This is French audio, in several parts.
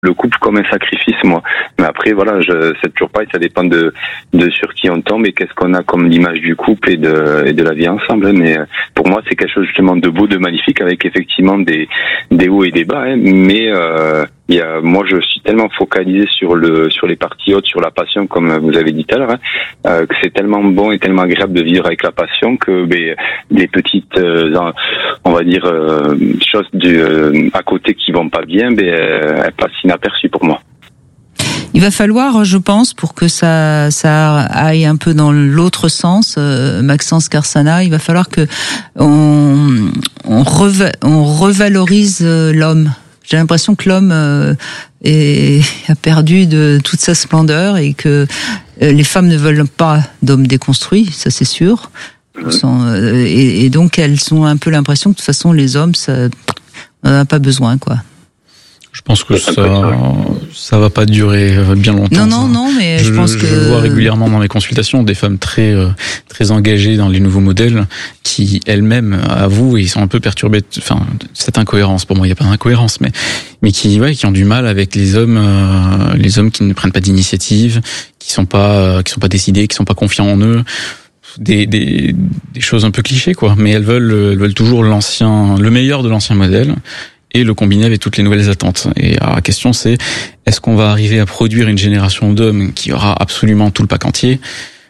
le couple comme un sacrifice, moi. Mais après, voilà, c'est toujours pareil, ça dépend de sur qui on tombe et qu'est-ce qu'on a comme l'image du couple et de la vie ensemble. Mais pour moi, c'est quelque chose justement de beau, de magnifique, avec effectivement des hauts et des bas. Mais moi, je suis tellement focalisé sur les parties hautes, sur la passion, comme vous avez dit tout à l'heure, que c'est tellement bon et tellement agréable de vivre avec la passion que des petites, on va dire, choses à côté qui vont pas bien, elles passent inaperçues pour moi. Il va falloir, je pense, pour que ça aille un peu dans l'autre sens, Maxence Carsana, il va falloir que on revalorise l'homme. J'ai l'impression que l'homme a perdu de toute sa splendeur et que les femmes ne veulent pas d'hommes déconstruits, ça c'est sûr. Et donc elles ont un peu l'impression que de toute façon les hommes, ça on n'en a pas besoin, quoi. Je pense que ça va pas durer bien longtemps. Non, mais je pense que... Je vois régulièrement dans mes consultations des femmes très engagées dans les nouveaux modèles qui, elles-mêmes, avouent, et ils sont un peu perturbées, cette incohérence. Pour moi, il n'y a pas d'incohérence, mais qui ont du mal avec les hommes qui ne prennent pas d'initiative, qui sont pas décidés, qui sont pas confiants en eux. Des choses un peu clichés, quoi. Mais elles veulent toujours le meilleur de l'ancien modèle, et le combiner avec toutes les nouvelles attentes. Et alors, la question c'est, est-ce qu'on va arriver à produire une génération d'hommes qui aura absolument tout le pack entier?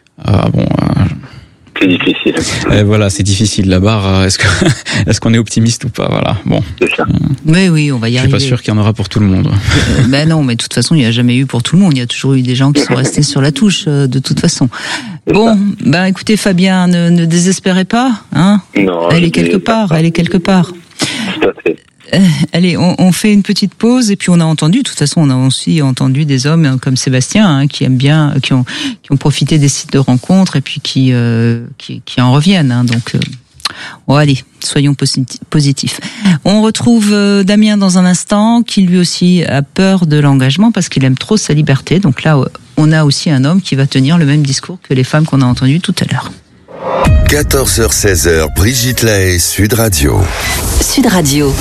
C'est difficile. Voilà, c'est difficile. La barre, est-ce qu'on est optimiste ou pas? Voilà. Bon. C'est ça. Mais oui, on va y arriver. Je suis pas sûr qu'il y en aura pour tout le monde. Non, mais de toute façon, il n'y a jamais eu pour tout le monde. Il y a toujours eu des gens qui sont restés sur la touche, de toute façon. Bon, écoutez, Fabien, ne désespérez pas, hein. Non. Elle est quelque part. Tout à fait. Allez, on fait une petite pause et puis on a aussi entendu des hommes comme Sébastien qui aiment bien, qui ont profité des sites de rencontres et puis qui en reviennent. Donc, allez, soyons positifs. On retrouve Damien dans un instant, qui lui aussi a peur de l'engagement parce qu'il aime trop sa liberté. Donc là, on a aussi un homme qui va tenir le même discours que les femmes qu'on a entendues tout à l'heure. 14h-16h, Brigitte Lahaie, Sud Radio. Sud Radio.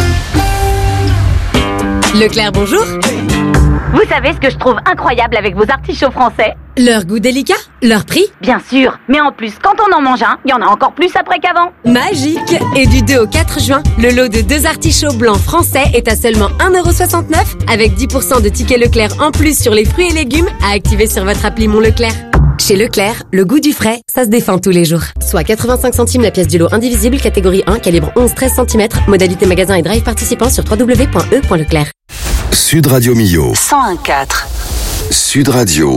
Leclerc, bonjour. Vous savez ce que je trouve incroyable avec vos artichauts français? Leur goût délicat, leur prix. Bien sûr, mais en plus, quand on en mange un, il y en a encore plus après qu'avant. Magique. Et du 2 au 4 juin, le lot de 2 artichauts blancs français est à seulement 1,69€ avec 10% de tickets Leclerc en plus sur les fruits et légumes à activer sur votre appli Mon Leclerc. Chez Leclerc, le goût du frais, ça se défend tous les jours. Soit 85 centimes la pièce du lot indivisible, catégorie 1, calibre 11-13 cm, modalité magasin et drive participant sur www.e.leclerc. Sud Radio Millau. 101.4. Sud Radio.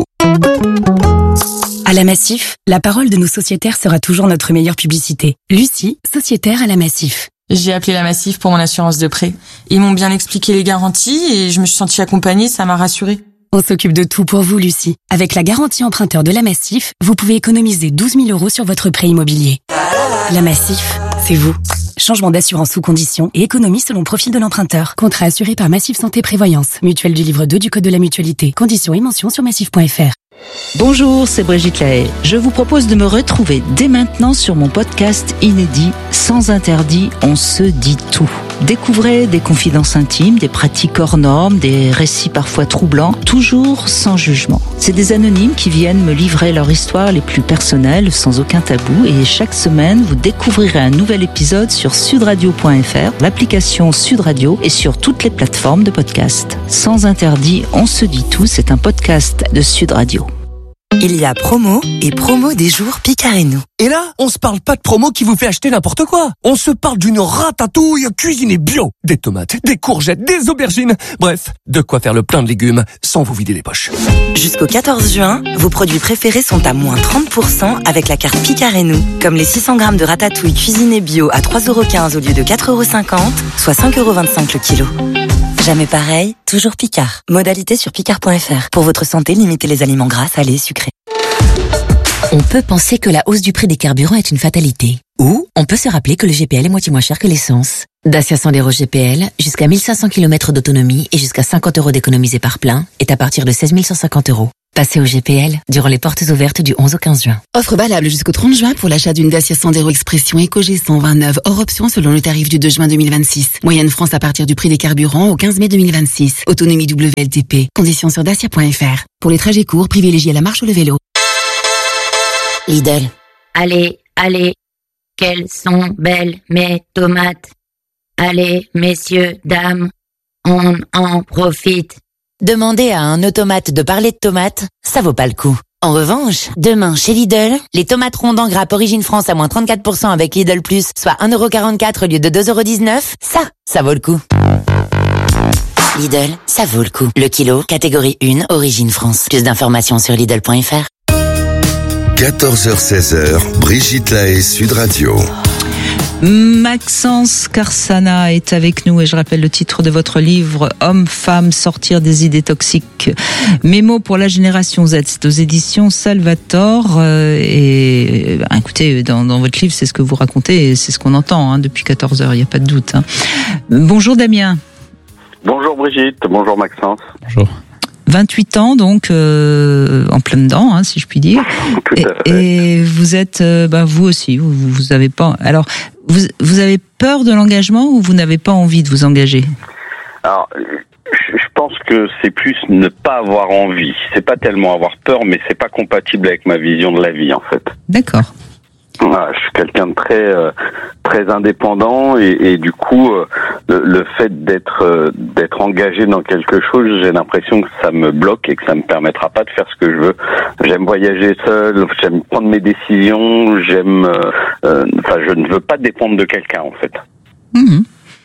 À la Massif, la parole de nos sociétaires sera toujours notre meilleure publicité. Lucie, sociétaire à la Massif. J'ai appelé la Massif pour mon assurance de prêt. Ils m'ont bien expliqué les garanties et je me suis sentie accompagnée, ça m'a rassurée. On s'occupe de tout pour vous, Lucie. Avec la garantie emprunteur de la Massif, vous pouvez économiser 12 000 € sur votre prêt immobilier. La Massif, c'est vous. Changement d'assurance sous conditions et économie selon profil de l'emprunteur. Contrat assuré par Massif Santé Prévoyance. Mutuelle du livre 2 du Code de la Mutualité. Conditions et mentions sur massif.fr. Bonjour, c'est Brigitte Lahaie. Je vous propose de me retrouver dès maintenant sur mon podcast inédit Sans interdit, on se dit tout. Découvrez des confidences intimes, des pratiques hors normes, des récits parfois troublants, toujours sans jugement. C'est des anonymes qui viennent me livrer leur histoire les plus personnelles, sans aucun tabou, et chaque semaine, vous découvrirez un nouvel épisode sur sudradio.fr, l'application Sud Radio et sur toutes les plateformes de podcast. Sans interdit, on se dit tout, c'est un podcast de Sud Radio. Il y a promo et promo des jours Picard et nous. Et là, on se parle pas de promo qui vous fait acheter n'importe quoi. On se parle d'une ratatouille cuisinée bio. Des tomates, des courgettes, des aubergines. Bref, de quoi faire le plein de légumes sans vous vider les poches. Jusqu'au 14 juin, vos produits préférés sont à moins 30% avec la carte Picard et nous. Comme les 600 grammes de ratatouille cuisinée bio à 3,15€ au lieu de 4,50€, soit 5,25€ le kilo. Jamais pareil, toujours Picard. Modalité sur picard.fr. Pour votre santé, limitez les aliments gras, salés, sucrés. On peut penser que la hausse du prix des carburants est une fatalité. Ou on peut se rappeler que le GPL est moitié moins cher que l'essence. Dacia Sandero GPL, jusqu'à 1500 km d'autonomie et jusqu'à 50€ d'économisés par plein, est à partir de 16 150€. Passez au GPL durant les portes ouvertes du 11 au 15 juin. Offre valable jusqu'au 30 juin pour l'achat d'une Dacia Sandero Expression EcoG 129 hors option selon le tarif du 2 juin 2026. Moyenne France à partir du prix des carburants au 15 mai 2026. Autonomie WLTP. Conditions sur dacia.fr. Pour les trajets courts, privilégiez la marche ou le vélo. Lidl. Allez, quelles sont belles mes tomates. Allez, messieurs, dames, on en profite. Demandez à un automate de parler de tomates, ça vaut pas le coup. En revanche, demain chez Lidl, les tomates rondes en grappe Origine France à moins 34% avec Lidl Plus, soit 1,44€ au lieu de 2,19€, ça vaut le coup. Lidl, ça vaut le coup. Le kilo, catégorie 1, Origine France. Plus d'informations sur Lidl.fr. 14h-16h, Brigitte Lahaie, Sud Radio. Maxence Carsana est avec nous et je rappelle le titre de votre livre Homme-Femme, sortir des idées toxiques. Mémo pour la génération Z, c'est aux éditions Salvator. Et écoutez, dans votre livre, c'est ce que vous racontez et c'est ce qu'on entend depuis 14h, il n'y a pas de doute. Bonjour Damien. Bonjour Brigitte, bonjour Maxence. Bonjour. 28 ans, donc en plein dedans, si je puis dire. Et vous êtes, vous aussi, vous avez pas. Alors, vous avez peur de l'engagement ou vous n'avez pas envie de vous engager? Alors, je pense que c'est plus ne pas avoir envie. C'est pas tellement avoir peur, mais c'est pas compatible avec ma vision de la vie, en fait. D'accord. Voilà, je suis quelqu'un de très indépendant et du coup le fait d'être engagé dans quelque chose, j'ai l'impression que ça me bloque et que ça me permettra pas de faire ce que je veux. J'aime voyager seul, j'aime prendre mes décisions, je ne veux pas dépendre de quelqu'un en fait. Mmh.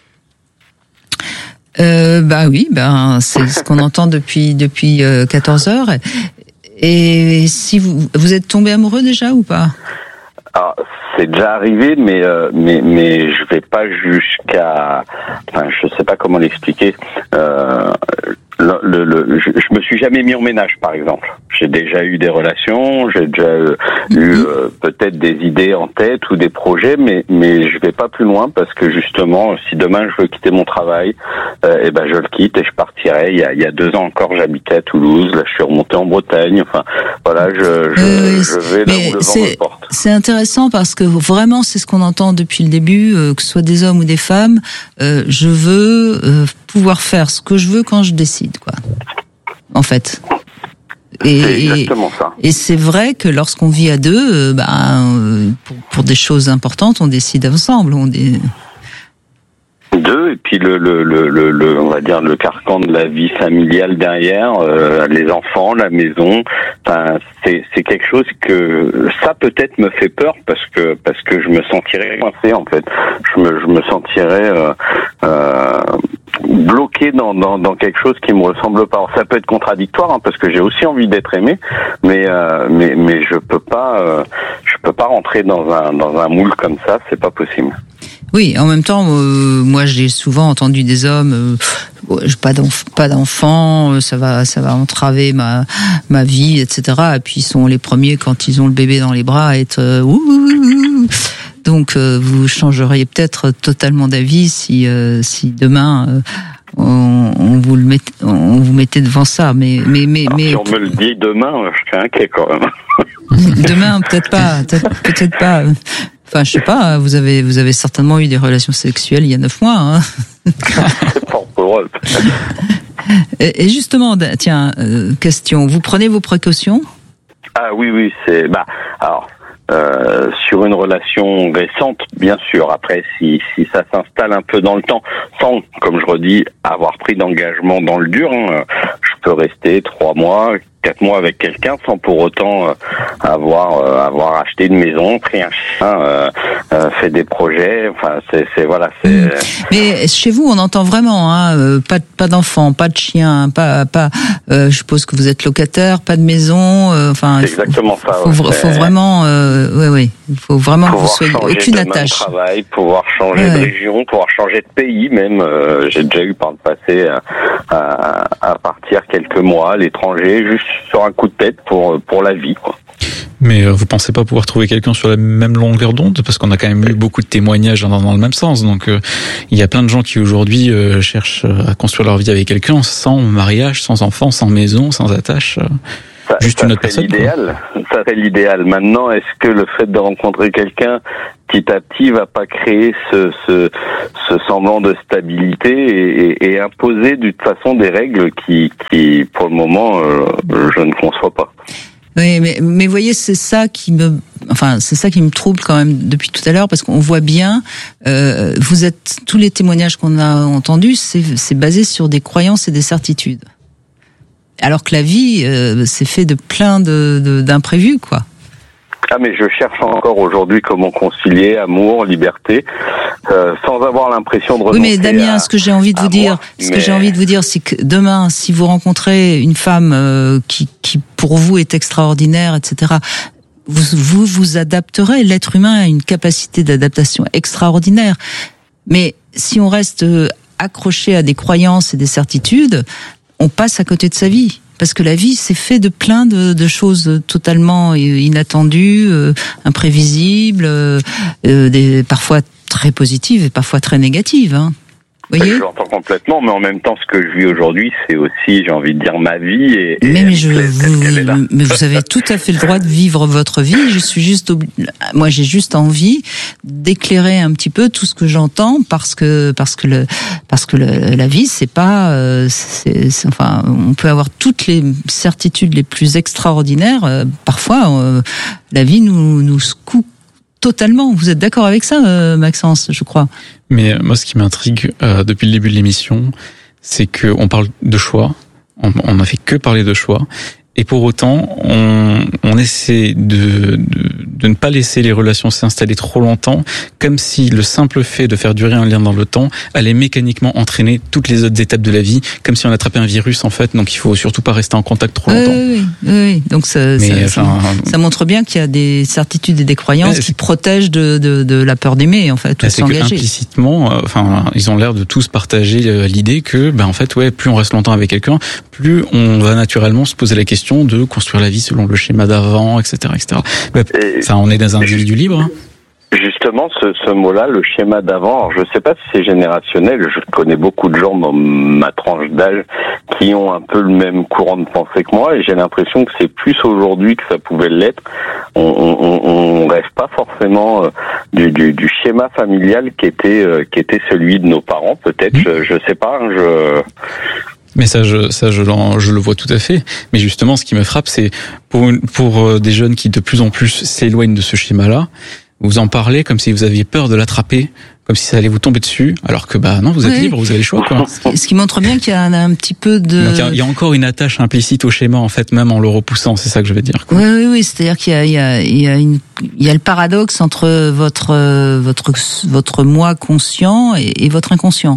Oui, c'est ce qu'on entend depuis 14 heures. Et si vous êtes tombé amoureux déjà ou pas? Alors, c'est déjà arrivé, mais je vais pas jusqu'à, je sais pas comment l'expliquer. Je me suis jamais mis en ménage, par exemple. J'ai déjà eu des relations, j'ai déjà eu peut-être des idées en tête ou des projets, mais je vais pas plus loin parce que justement, si demain je veux quitter mon travail, je le quitte et je partirai. Il y a 2 ans encore, j'habitais à Toulouse, là je suis remonté en Bretagne. Enfin, voilà, je vais là où le vent me porte. C'est intéressant parce que vraiment, c'est ce qu'on entend depuis le début, que ce soit des hommes ou des femmes. Je veux pouvoir faire ce que je veux quand je décide, quoi. En fait. C'est exactement ça. Et c'est vrai que lorsqu'on vit à deux, pour des choses importantes, on décide ensemble. Et puis on va dire le carcan de la vie familiale derrière, les enfants, la maison, c'est quelque chose que ça peut-être me fait peur parce que je me sentirais coincé en fait. Je me sentirais bloqué dans quelque chose qui me ressemble pas. Alors, ça peut être contradictoire parce que j'ai aussi envie d'être aimé, mais je peux pas rentrer dans un moule comme ça, c'est pas possible. Oui, en même temps, moi j'ai souvent entendu des hommes, pas d'enfants, ça va entraver ma vie, etc. Et puis ils sont les premiers quand ils ont le bébé dans les bras à être Donc vous changeriez peut-être totalement d'avis si demain on vous mettait devant ça. Mais si on me le dit demain, je suis inquiet quand même. Demain peut-être pas. Enfin, je sais pas, vous avez certainement eu des relations sexuelles il y a 9 mois. C'est pas pour eux. Et justement, tiens, question, vous prenez vos précautions? Ah oui, c'est sur une relation récente, bien sûr. Après, si ça s'installe un peu dans le temps, sans, comme je redis, avoir pris d'engagement dans le dur, je peux rester 3 mois, 4 mois avec quelqu'un sans pour autant avoir acheté une maison, pris un chien, fait des projets. Enfin, c'est voilà. Mais chez vous, on entend vraiment, pas d'enfants, pas de chien, pas. Je suppose que vous êtes locataire, pas de maison. C'est exactement ça. Faut vraiment, il faut vraiment que vous soyez aucune attache. Travail, pouvoir changer de région, pouvoir changer de pays même. J'ai déjà eu par le passé à partir quelques mois à l'étranger, juste sur un coup de tête pour la vie, quoi. Mais vous pensez pas pouvoir trouver quelqu'un sur la même longueur d'onde? Parce qu'on a quand même eu beaucoup de témoignages dans le même sens. Donc il y a plein de gens qui aujourd'hui cherchent à construire leur vie avec quelqu'un sans mariage, sans enfant, sans maison, sans attache. juste une autre personne. Ça serait l'idéal. Maintenant, est-ce que le fait de rencontrer quelqu'un petit à petit va pas créer ce semblant de stabilité et imposer de toute façon des règles qui pour le moment, je ne conçois pas. Oui, mais voyez, c'est ça qui me trouble quand même depuis tout à l'heure, parce qu'on voit bien, tous les témoignages qu'on a entendus, c'est basé sur des croyances et des certitudes. Alors que la vie, c'est fait de plein d'imprévus, quoi. Ah, mais je cherche encore aujourd'hui comment concilier amour, liberté, sans avoir l'impression de renoncer. Oui, mais Damien, ce que j'ai envie de vous dire, c'est que demain, si vous rencontrez une femme qui pour vous est extraordinaire, etc., vous adapterez. L'être humain a une capacité d'adaptation extraordinaire. Mais si on reste accroché à des croyances et des certitudes, on passe à côté de sa vie. Parce que la vie, c'est fait de plein de choses totalement inattendues, imprévisibles, parfois très positives et parfois très négatives. Hein. Vous voyez ? Je l'entends complètement, mais en même temps, ce que je vis aujourd'hui, c'est aussi, j'ai envie de dire, ma vie. Mais vous avez tout à fait le droit de vivre votre vie. Moi, j'ai juste envie d'éclairer un petit peu tout ce que j'entends, parce que la vie, c'est pas, enfin, on peut avoir toutes les certitudes les plus extraordinaires. Parfois, la vie nous secoue totalement. Vous êtes d'accord avec ça, Maxence, je crois. Mais moi, ce qui m'intrigue depuis le début de l'émission, c'est qu'on parle de choix. On n'a fait que parler de choix. Et pour autant, on essaie de ne pas laisser les relations s'installer trop longtemps, comme si le simple fait de faire durer un lien dans le temps allait mécaniquement entraîner toutes les autres étapes de la vie, comme si on attrapait un virus en fait. Donc il faut surtout pas rester en contact trop longtemps. Oui. Donc ça montre bien qu'il y a des certitudes et des croyances qui protègent de la peur d'aimer en fait, ou de s'engager. Implicitement, ils ont l'air de tous partager l'idée que, en fait, plus on reste longtemps avec quelqu'un, plus on va naturellement se poser la question de construire la vie selon le schéma d'avant, etc., etc. On est dans un individu libre. Justement, ce mot-là, le schéma d'avant, alors je sais pas si c'est générationnel, je connais beaucoup de gens dans ma tranche d'âge qui ont un peu le même courant de pensée que moi, et j'ai l'impression que c'est plus aujourd'hui que ça pouvait l'être. On rêve pas forcément du schéma familial qui était celui de nos parents, peut-être, je sais pas, Mais ça, je le vois tout à fait. Mais justement, ce qui me frappe, c'est pour des jeunes qui de plus en plus s'éloignent de ce schéma-là, vous en parlez comme si vous aviez peur de l'attraper, comme si ça allait vous tomber dessus, alors que non, vous êtes libre, vous avez le choix, quoi. Ce qui montre bien qu'il y a un petit peu de... Donc il y a encore une attache implicite au schéma, en fait, même en le repoussant, c'est ça que je veux dire, quoi. Oui, c'est-à-dire qu'il y a le paradoxe entre votre moi conscient et votre inconscient.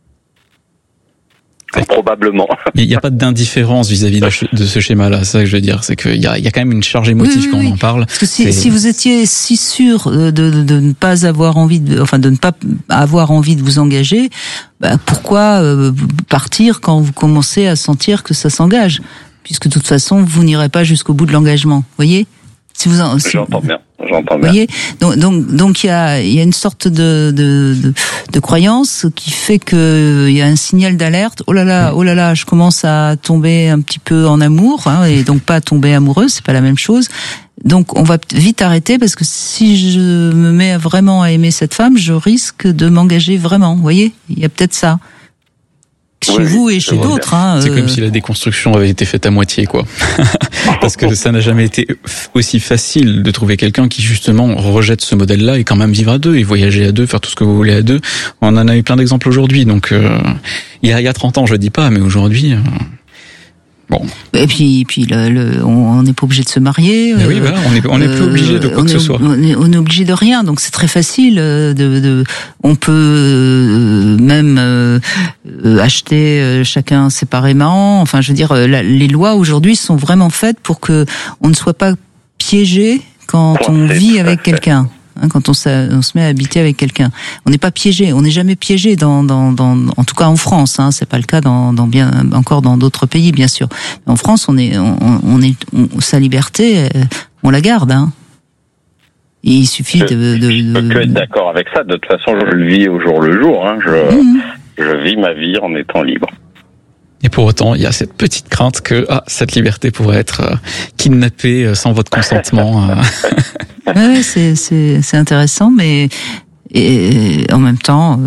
Probablement. Il n'y a pas d'indifférence vis-à-vis de ce schéma-là, c'est ça que je veux dire. C'est qu'il y a quand même une charge émotive quand on en parle. Parce que si vous étiez si sûr de ne pas avoir envie de ne pas avoir envie de vous engager, pourquoi partir quand vous commencez à sentir que ça s'engage? Puisque de toute façon, vous n'irez pas jusqu'au bout de l'engagement. Vous voyez? J'entends bien. Vous voyez, donc il y a une sorte de croyance qui fait que il y a un signal d'alerte. Oh là là, je commence à tomber un petit peu en amour, et donc pas tomber amoureux, c'est pas la même chose. Donc on va vite arrêter, parce que si je me mets vraiment à aimer cette femme, je risque de m'engager vraiment. Vous voyez, il y a peut-être ça. Chez vous et chez d'autres. C'est comme si la déconstruction avait été faite à moitié, quoi. Parce que ça n'a jamais été aussi facile de trouver quelqu'un qui justement rejette ce modèle-là et quand même vivre à deux et voyager à deux, faire tout ce que vous voulez à deux. On en a eu plein d'exemples aujourd'hui. Donc il y a 30 ans, je dis pas, mais aujourd'hui... Bon. Et puis on n'est pas obligé de se marier. Oui, voilà, on n'est plus obligé de quoi que ce soit. On est obligé de rien, donc c'est très facile. On peut même acheter chacun séparément. Enfin, je veux dire, les lois aujourd'hui sont vraiment faites pour que on ne soit pas piégé quand on vit avec quelqu'un. Quand on se met à habiter avec quelqu'un, on n'est pas piégé, on n'est jamais piégé en tout cas en France, c'est pas le cas encore dans d'autres pays, bien sûr. Mais en France, sa liberté, on la garde, Et il suffit Je peux que être d'accord avec ça. De toute façon, je le vis au jour le jour, Je vis ma vie en étant libre. Et pour autant, il y a cette petite crainte que cette liberté pourrait être kidnappée sans votre consentement. Oui, c'est intéressant, mais en même temps,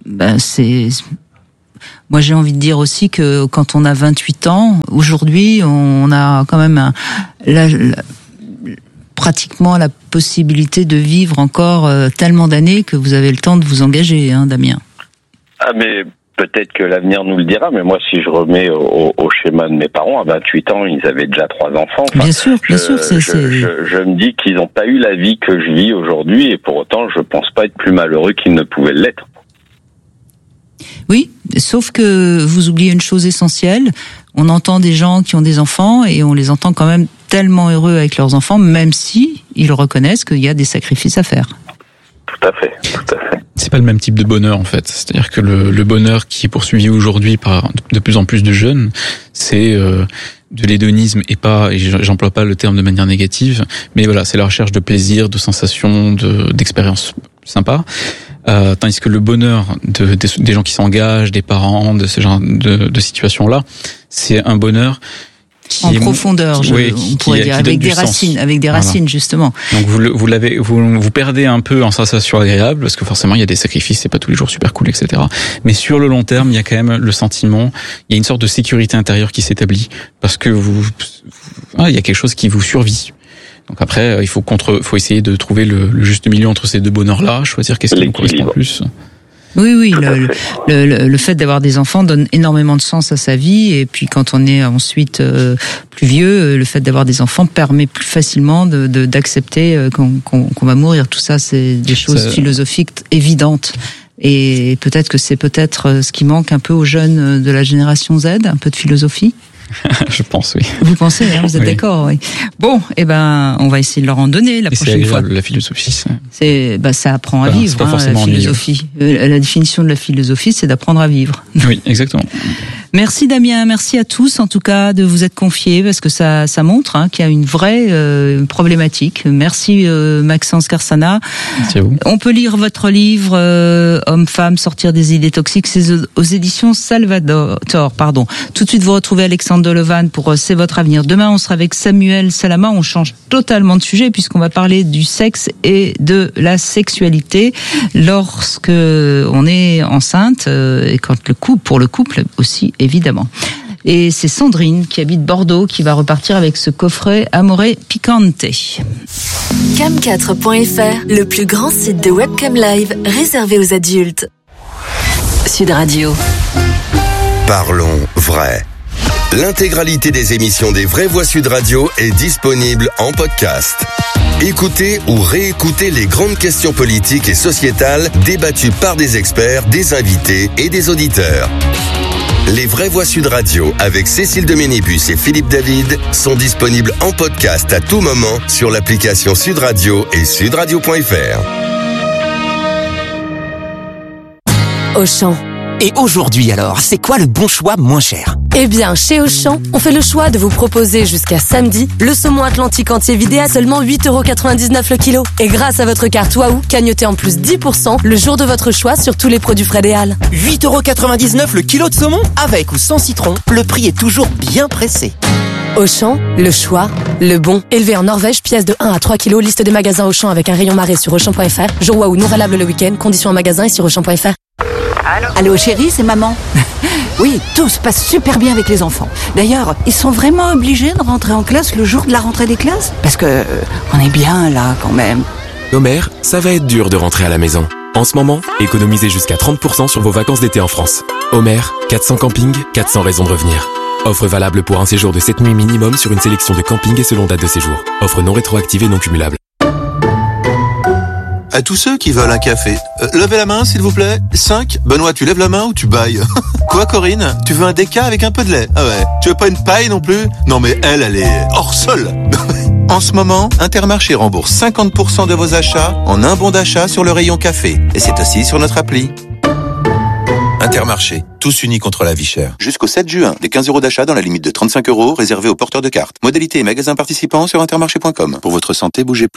moi j'ai envie de dire aussi que quand on a 28 ans, aujourd'hui, on a quand même pratiquement la possibilité de vivre encore tellement d'années que vous avez le temps de vous engager, hein, Damien. Ah, mais peut-être que l'avenir nous le dira, mais moi, si je remets au schéma de mes parents, à 28 ans, ils avaient déjà 3 enfants. Enfin, bien sûr, je me dis qu'ils n'ont pas eu la vie que je vis aujourd'hui, et pour autant, je pense pas être plus malheureux qu'ils ne pouvaient l'être. Oui, sauf que vous oubliez une chose essentielle. On entend des gens qui ont des enfants et on les entend quand même tellement heureux avec leurs enfants, même si ils reconnaissent qu'il y a des sacrifices à faire. Tout à fait. C'est pas le même type de bonheur en fait. C'est-à-dire que le bonheur qui est poursuivi aujourd'hui par de plus en plus de jeunes, c'est de l'hédonisme et j'emploie pas le terme de manière négative, mais voilà, c'est la recherche de plaisir, de sensations, d'expériences sympas. Tandis que le bonheur des gens qui s'engagent, des parents, de ce genre de situations-là, c'est un bonheur en profondeur, on pourrait dire, avec des racines, justement. Donc vous perdez un peu en sensations agréables, parce que forcément il y a des sacrifices, c'est pas tous les jours super cool, etc. Mais sur le long terme, il y a quand même le sentiment, il y a une sorte de sécurité intérieure qui s'établit, parce que il y a quelque chose qui vous survit. Donc après, il faut essayer de trouver le juste milieu entre ces deux bonheurs-là, choisir qu'est-ce qui nous correspond le plus. Oui, le fait d'avoir des enfants donne énormément de sens à sa vie, et puis quand on est ensuite plus vieux, le fait d'avoir des enfants permet plus facilement d'accepter qu'on va mourir. Tout ça, c'est des choses philosophiques évidentes. Et peut-être que c'est ce qui manque un peu aux jeunes de la génération Z, un peu de philosophie. Je pense, oui. Vous pensez, hein, vous êtes d'accord, oui. Bon, on va essayer de leur en donner la prochaine fois. La philosophie, ça apprend à vivre, la philosophie. La définition de la philosophie, c'est d'apprendre à vivre. Oui, exactement. Merci Damien, merci à tous en tout cas de vous être confiés, parce que ça montre qu'il y a une vraie problématique. Merci Maxence Carsana. Merci à vous. On peut lire votre livre Hommes-Femmes, sortir des idées toxiques, c'est aux éditions Salvator. Tout de suite vous retrouvez Alexandre Delevan pour C'est votre avenir. Demain on sera avec Samuel Salama, on change totalement de sujet puisqu'on va parler du sexe et de la sexualité lorsque on est enceinte et pour le couple aussi évidemment. Et c'est Sandrine qui habite Bordeaux qui va repartir avec ce coffret Amore Picante. Cam4.fr, le plus grand site de webcam live réservé aux adultes. Sud Radio. Parlons vrai. L'intégralité des émissions des Vraies Voix Sud Radio est disponible en podcast. Écoutez ou réécoutez les grandes questions politiques et sociétales débattues par des experts, des invités et des auditeurs. Les Vraies Voix Sud Radio avec Cécile de Ménébus et Philippe David sont disponibles en podcast à tout moment sur l'application Sud Radio et sudradio.fr. Auchan. Et aujourd'hui alors, c'est quoi le bon choix moins cher ? Eh bien, chez Auchan, on fait le choix de vous proposer jusqu'à samedi le saumon atlantique entier vidé à seulement 8,99€ le kilo. Et grâce à votre carte Waouh, cagnotez en plus 10% le jour de votre choix sur tous les produits Frédéal. 8,99€ le kilo de saumon ? Avec ou sans citron, le prix est toujours bien pressé. Auchan, le choix, le bon. Élevé en Norvège, pièce de 1 à 3 kilos, liste des magasins Auchan avec un rayon marée sur Auchan.fr. Jour Waouh non valable le week-end, conditions en magasin et sur Auchan.fr. Allô chérie, c'est maman. Oui, tout se passe super bien avec les enfants. D'ailleurs, ils sont vraiment obligés de rentrer en classe le jour de la rentrée des classes ? Parce que on est bien là quand même. Homer, ça va être dur de rentrer à la maison. En ce moment, économisez jusqu'à 30% sur vos vacances d'été en France. Homer, 400 campings, 400 raisons de revenir. Offre valable pour un séjour de 7 nuits minimum sur une sélection de campings et selon date de séjour. Offre non rétroactive et non cumulable. À tous ceux qui veulent un café, levez la main s'il vous plaît. 5. Benoît, tu lèves la main ou tu bailles? Quoi Corinne? Tu veux un déca avec un peu de lait? Ah ouais. Tu veux pas une paille non plus? Non mais elle est hors sol. En ce moment, Intermarché rembourse 50% de vos achats en un bon d'achat sur le rayon café. Et c'est aussi sur notre appli. Intermarché, tous unis contre la vie chère. Jusqu'au 7 juin, des 15 € d'achat dans la limite de 35 € réservés aux porteurs de cartes. Modalité et magasins participants sur intermarché.com. Pour votre santé, bougez plus.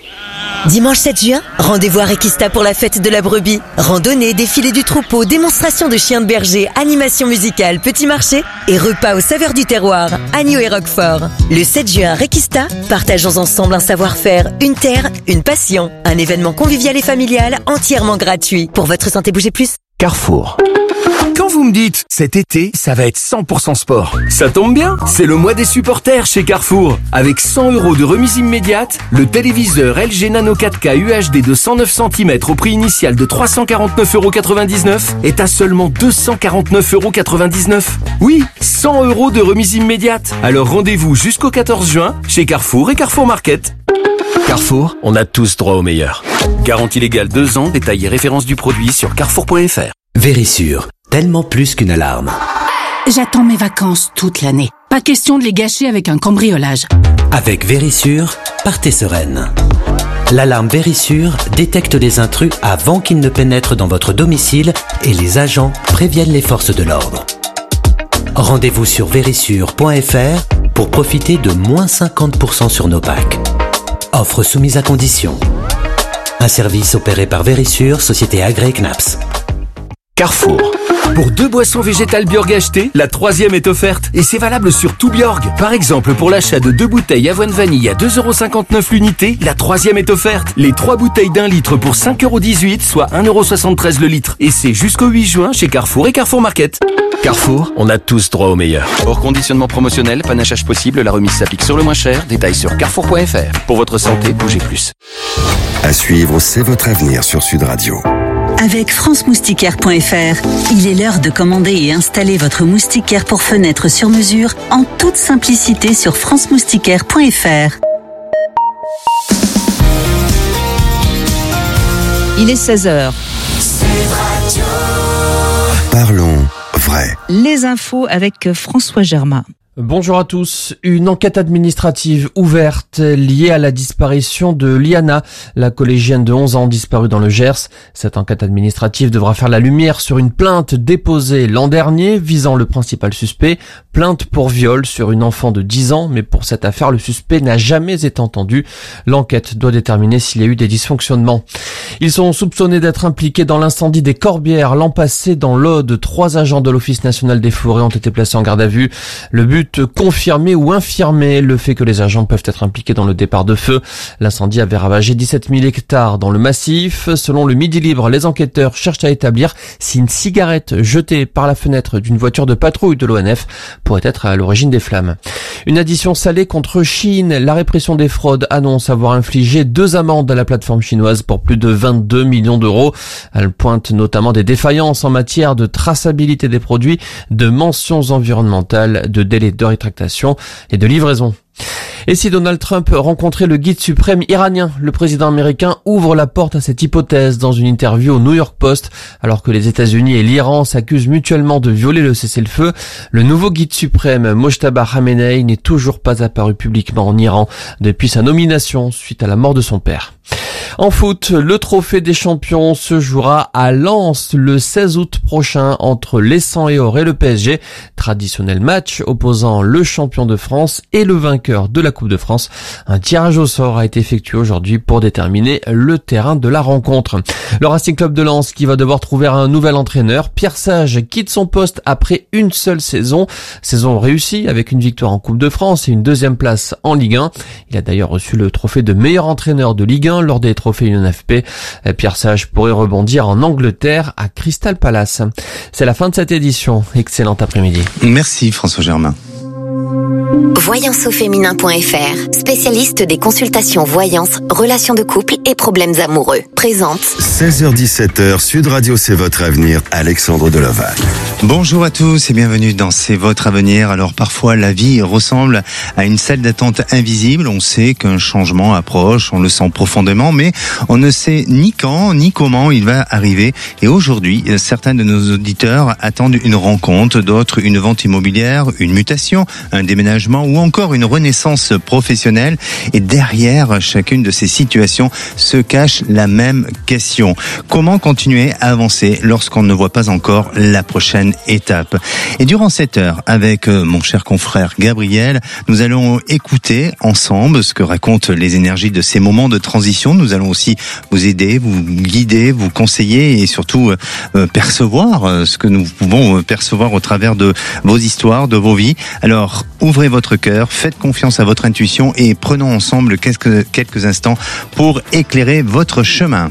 Dimanche 7 juin, rendez-vous à Requista pour la fête de la brebis. Randonnée, défilé du troupeau, démonstration de chiens de berger, animation musicale, petit marché et repas aux saveurs du terroir, agneau et roquefort. Le 7 juin à Requista, partageons ensemble un savoir-faire, une terre, une passion. Un événement convivial et familial entièrement gratuit. Pour votre santé, bougez plus. Carrefour. Quand vous me dites, cet été, ça va être 100% sport, ça tombe bien, c'est le mois des supporters chez Carrefour. Avec 100 € de remise immédiate, le téléviseur LG Nano 4K UHD de 109 cm au prix initial de 349,99 € est à seulement 249,99 €. Oui, 100 € de remise immédiate. Alors rendez-vous jusqu'au 14 juin chez Carrefour et Carrefour Market. Carrefour, on a tous droit au meilleur. Garantie légale 2 ans, détail et référence du produit sur carrefour.fr. Vérissure, tellement plus qu'une alarme. J'attends mes vacances toute l'année. Pas question de les gâcher avec un cambriolage. Avec Vérissure, partez sereine. L'alarme Vérissure détecte les intrus avant qu'ils ne pénètrent dans votre domicile et les agents préviennent les forces de l'ordre. Rendez-vous sur vérissure.fr pour profiter de moins 50% sur nos packs. Offre soumise à condition. Un service opéré par Vérissure, société agréée CNAPS. Carrefour. Pour 2 boissons végétales Bjorg achetées, la 3e est offerte. Et c'est valable sur tout Bjorg. Par exemple, pour l'achat de 2 bouteilles avoine vanille à 2,59 € l'unité, la 3e est offerte. Les 3 bouteilles d'1 litre pour 5,18 €, soit 1,73 € le litre. Et c'est jusqu'au 8 juin chez Carrefour et Carrefour Market. Carrefour, on a tous droit au meilleur. Hors conditionnement promotionnel, panachage possible, la remise s'applique sur le moins cher. Détail sur carrefour.fr. Pour votre santé, bougez plus. À suivre, c'est votre avenir sur Sud Radio. Avec franceMoustiquaire.fr, il est l'heure de commander et installer votre moustiquaire pour fenêtre sur mesure en toute simplicité sur franceMoustiquaire.fr. Il est 16h. Parlons vrai. Les infos avec François Germain. Bonjour à tous. Une enquête administrative ouverte liée à la disparition de Liana, la collégienne de 11 ans disparue dans le Gers. Cette enquête administrative devra faire la lumière sur une plainte déposée l'an dernier visant le principal suspect. Plainte pour viol sur une enfant de 10 ans, mais pour cette affaire, le suspect n'a jamais été entendu. L'enquête doit déterminer s'il y a eu des dysfonctionnements. Ils sont soupçonnés d'être impliqués dans l'incendie des Corbières l'an passé dans l'Aude. 3 agents de l'Office national des forêts ont été placés en garde à vue. Le but, confirmer ou infirmer le fait que les agents peuvent être impliqués dans le départ de feu. L'incendie avait ravagé 17 000 hectares dans le massif. Selon le Midi Libre, les enquêteurs cherchent à établir si une cigarette jetée par la fenêtre d'une voiture de patrouille de l'ONF pourrait être à l'origine des flammes. Une addition salée contre Chine. La répression des fraudes annonce avoir infligé 2 amendes à la plateforme chinoise pour plus de 22 millions d'euros. Elle pointe notamment des défaillances en matière de traçabilité des produits, de mentions environnementales, de délais de rétractation et de livraison. Et si Donald Trump rencontrait le guide suprême iranien, le président américain ouvre la porte à cette hypothèse dans une interview au New York Post. Alors que les États-Unis et l'Iran s'accusent mutuellement de violer le cessez-le-feu, le nouveau guide suprême Mojtaba Khamenei n'est toujours pas apparu publiquement en Iran depuis sa nomination suite à la mort de son père. En foot, le trophée des champions se jouera à Lens le 16 août prochain entre l'Essen et Or et le PSG. Traditionnel match opposant le champion de France et le vainqueur de la Coupe de France. Un tirage au sort a été effectué aujourd'hui pour déterminer le terrain de la rencontre. Le Racing Club de Lens qui va devoir trouver un nouvel entraîneur. Pierre Sage quitte son poste après une seule saison. Saison réussie avec une victoire en Coupe de France et une 2e place en Ligue 1. Il a d'ailleurs reçu le trophée de meilleur entraîneur de Ligue 1 lors des trophées UNFP. Pierre Sage pourrait rebondir en Angleterre à Crystal Palace. C'est la fin de cette édition. Excellent après-midi. Merci François Germain. Voyanceauféminin.fr, spécialiste des consultations voyance, relations de couple et problèmes amoureux. Présente 16h-17h, Sud Radio, c'est votre avenir, Alexandre Deloval. Bonjour à tous et bienvenue dans C'est votre avenir. Alors parfois la vie ressemble à une salle d'attente invisible. On sait qu'un changement approche, on le sent profondément, mais on ne sait ni quand ni comment il va arriver. Et aujourd'hui, certains de nos auditeurs attendent une rencontre, d'autres une vente immobilière, une mutation, un déménagement ou encore une renaissance professionnelle. Et derrière chacune de ces situations se cache la même question. Comment continuer à avancer lorsqu'on ne voit pas encore la prochaine étape? Et durant cette heure, avec mon cher confrère Gabriel, nous allons écouter ensemble ce que racontent les énergies de ces moments de transition. Nous allons aussi vous aider, vous guider, vous conseiller et surtout percevoir ce que nous pouvons percevoir au travers de vos histoires, de vos vies. Alors, ouvrez votre cœur, faites confiance à votre intuition et prenons ensemble quelques instants pour éclairer votre chemin.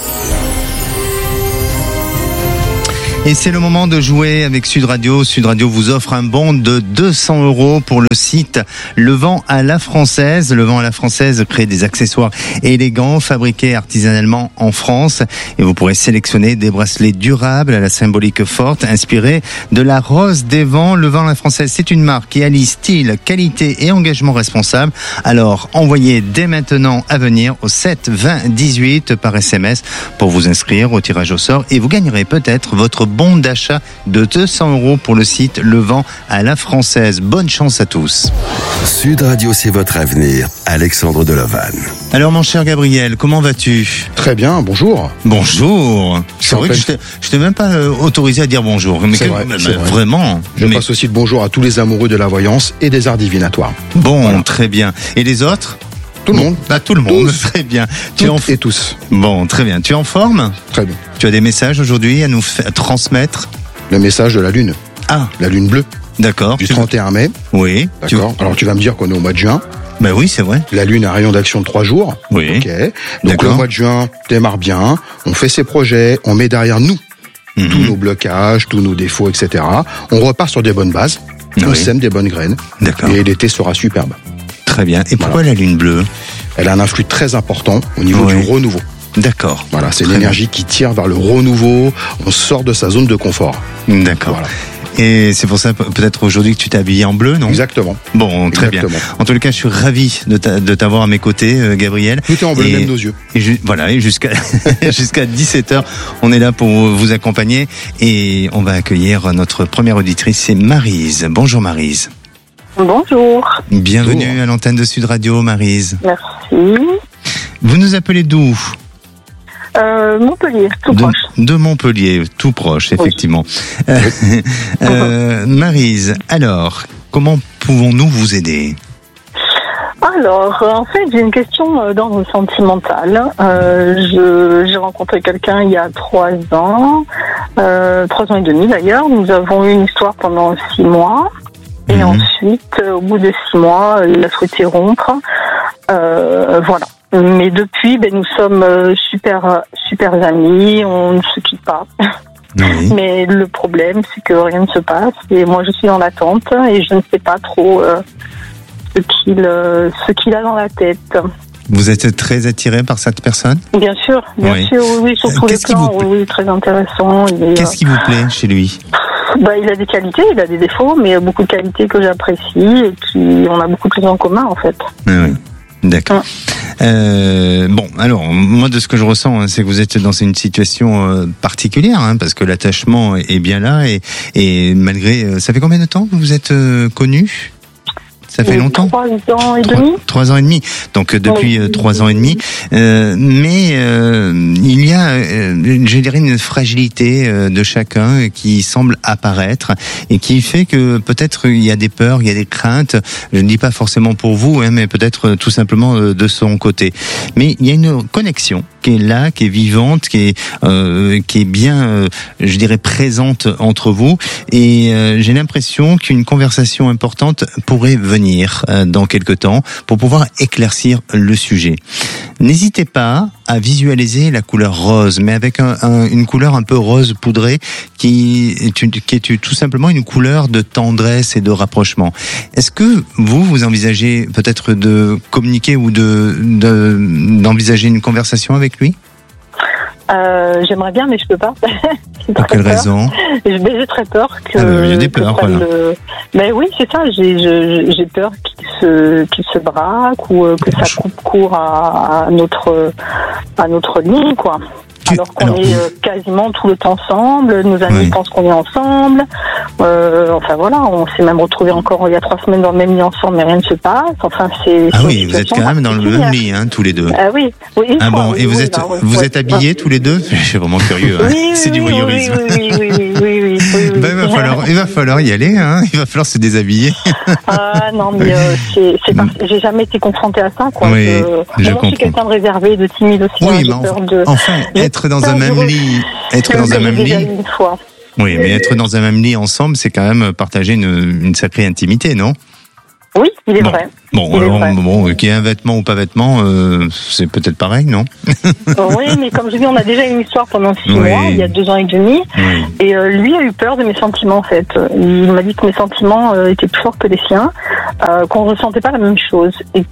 Et c'est le moment de jouer avec Sud Radio. Sud Radio vous offre un bon de 200 € pour le site Le Vent à la Française. Le Vent à la Française crée des accessoires élégants fabriqués artisanalement en France. Et vous pourrez sélectionner des bracelets durables à la symbolique forte, inspirés de la rose des vents. Le Vent à la Française, c'est une marque qui allie style, qualité et engagement responsable. Alors, envoyez dès maintenant à venir au 7 20 18 par SMS pour vous inscrire au tirage au sort et vous gagnerez peut-être votre bon d'achat de 200 € pour le site Le Vent à la Française. Bonne chance à tous. Sud Radio, c'est votre avenir. Alexandre Delovan. Alors mon cher Gabriel, comment vas-tu? Très bien, bonjour. Bonjour. C'est vrai que je t'ai même pas autorisé à dire bonjour. Mais c'est vrai. Vraiment. Je passe aussi le bonjour à tous les amoureux de la voyance et des arts divinatoires. Bon, voilà. Très bien. Et les autres? Tout le monde. Tout le monde, très bien. Et tous. Bon, très bien. Tu es en forme? Très bien. Tu as des messages aujourd'hui à nous transmettre? Le message de la Lune. Ah. La Lune bleue. D'accord. Du 31 mai. Oui. D'accord. Alors tu vas me dire qu'on est au mois de juin. Ben oui, c'est vrai. La Lune a un rayon d'action de 3 jours. Oui. Ok. Donc le mois de juin démarre bien. On fait ses projets. On met derrière nous tous nos blocages, tous nos défauts, etc. On repart sur des bonnes bases. On sème des bonnes graines. D'accord. Et l'été sera superbe. Très bien. Et pourquoi la Lune bleue? Elle a un influx très important au niveau du renouveau. D'accord. Voilà, c'est l'énergie qui tire vers le renouveau. On sort de sa zone de confort. D'accord. Voilà. Et c'est pour ça peut-être aujourd'hui que tu t'es habillé en bleu, non? Exactement. Bon, très bien. En tout cas, je suis ravi de t'avoir à mes côtés, Gabriel. Tout est en bleu, même nos yeux. Et jusqu'à 17h, on est là pour vous accompagner et on va accueillir notre première auditrice, c'est Maryse. Bonjour Maryse. Bonjour. Bienvenue à l'antenne de Sud Radio, Maryse. Merci. Vous nous appelez d'où? Montpellier, tout proche. De Montpellier, tout proche, effectivement. Oui. Maryse, alors, comment pouvons-nous vous aider? Alors, en fait, j'ai une question d'ordre sentimental. J'ai rencontré quelqu'un il y a 3 ans, 3 ans et demi d'ailleurs. Nous avons eu une histoire pendant 6 mois. Et ensuite, au bout de 6 mois, il a souhaité rompre. Voilà. Mais depuis, nous sommes super amis, on ne se quitte pas. Oui. Mais le problème, c'est que rien ne se passe. Et moi, je suis dans l'attente et je ne sais pas trop ce qu'il a dans la tête. Vous êtes très attiré par cette personne? Bien sûr, oui, sur tous les plans, oui, très intéressant. Qu'est-ce qui vous plaît chez lui? Il a des qualités, il a des défauts, mais beaucoup de qualités que j'apprécie et on a beaucoup de choses en commun, en fait. Oui. D'accord. Bon, alors, moi, de ce que je ressens, c'est que vous êtes dans une situation particulière, parce que l'attachement est bien là et malgré... Ça fait combien de temps que vous êtes connus? Ça fait longtemps? 3 ans et demi. 3 ans et demi. Donc depuis 3 ans et demi. Mais il y a, je dirais, une fragilité de chacun qui semble apparaître et qui fait que peut-être il y a des peurs, il y a des craintes. Je ne dis pas forcément pour vous, mais peut-être tout simplement de son côté. Mais il y a une connexion qui est là, qui est vivante, qui est bien, je dirais, présente entre vous. Et j'ai l'impression qu'une conversation importante pourrait venir dans quelque temps pour pouvoir éclaircir le sujet. N'hésitez pas à visualiser la couleur rose, mais avec une couleur un peu rose poudrée qui est tout simplement une couleur de tendresse et de rapprochement. Est-ce que vous envisagez peut-être de communiquer ou d'envisager une conversation avec lui? J'aimerais bien, mais je peux pas. Pour quelle raison? J'ai très peur que. J'ai des peurs, voilà. Mais oui, c'est ça. J'ai peur qu'il se braque ou que ça coupe court à notre ligne, quoi. Alors qu'on est quasiment tout le temps ensemble, nos amis pensent qu'on est ensemble. Enfin voilà, on s'est même retrouvés encore il y a 3 semaines dans le même lit ensemble, mais rien ne se passe. Enfin, c'est. Ah oui, vous êtes quand même dans le même lit, hein, tous les deux. Ah oui, oui. Ah bon, et vous êtes habillés tous les deux? Je suis vraiment curieux. Hein. Oui, c'est du voyeurisme. Oui. Ben, il va falloir y aller, hein. Il va falloir se déshabiller. Ah non, mais j'ai jamais été confrontée à ça, quoi. Oui, je comprends. Je suis quelqu'un de réservé, de timide aussi. Oui, mais enfin, être dans un même lit, une fois. Oui, mais être dans un même lit ensemble, c'est quand même partager une sacrée intimité, non? Oui, il est vrai. y ait un vêtement ou pas vêtement, c'est peut-être pareil, non? Oui, mais comme je dis, on a déjà une histoire pendant 6 mois, il y a 2 ans et demi, et lui a eu peur de mes sentiments, en fait. Il m'a dit que mes sentiments étaient plus forts que les siens, qu'on ne ressentait pas la même chose, et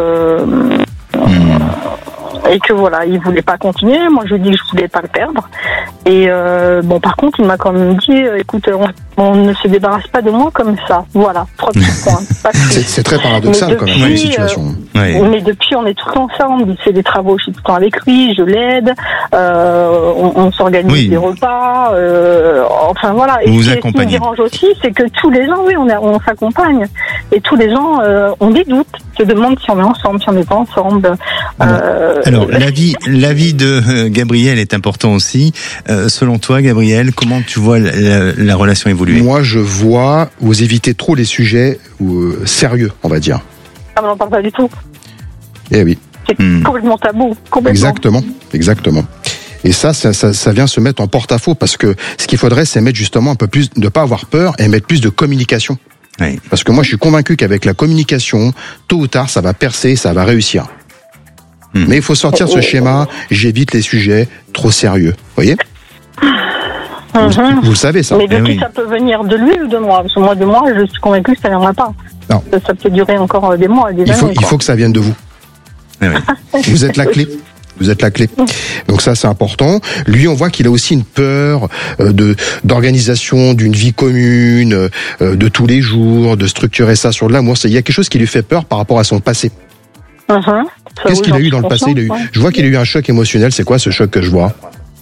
que voilà, il voulait pas continuer. Moi, je lui ai dit que je voulais pas le perdre. Et par contre, il m'a quand même dit, écoute, on ne se débarrasse pas de moi comme ça. Voilà, 3 petits points. C'est très paradoxal quand même, la situation. Mais depuis, on est tout le temps ensemble. Il fait des travaux, je suis tout le temps avec lui, je l'aide. On s'organise des repas. Enfin voilà. Et ce qui me dérange aussi, c'est que tous les gens, on s'accompagne. Et tous les gens ont des doutes, se demandent si on est ensemble, si on n'est pas ensemble. Alors, l'avis de Gabriel est important aussi. Selon toi, Gabriel, comment tu vois la relation évoluer? Moi, je vois, vous évitez trop les sujets sérieux, on va dire. Ah, mais on n'en parle pas du tout. Eh oui. C'est complètement tabou. Complètement. Exactement. Et ça vient se mettre en porte-à-faux, parce que ce qu'il faudrait, c'est mettre justement un peu plus, ne pas avoir peur et mettre plus de communication. Oui. Parce que moi, je suis convaincu qu'avec la communication, tôt ou tard, ça va percer, ça va réussir. Mais il faut sortir ce schéma, j'évite les sujets trop sérieux. Vous voyez? Vous le savez, ça. Mais de qui ça peut venir? De lui ou de moi? Parce que moi, je suis convaincu que ça ne viendra pas. Non. Ça peut durer encore des mois, des années. Il faut que ça vienne de vous. Vous êtes la clé. Vous êtes la clé. Donc ça, c'est important. Lui, on voit qu'il a aussi une peur d'organisation d'une vie commune, de tous les jours, de structurer ça sur de l'amour. Il y a quelque chose qui lui fait peur par rapport à son passé. Qu'est-ce qu'il a eu dans le passé? Je vois qu'il a eu un choc émotionnel. C'est quoi ce choc que je vois?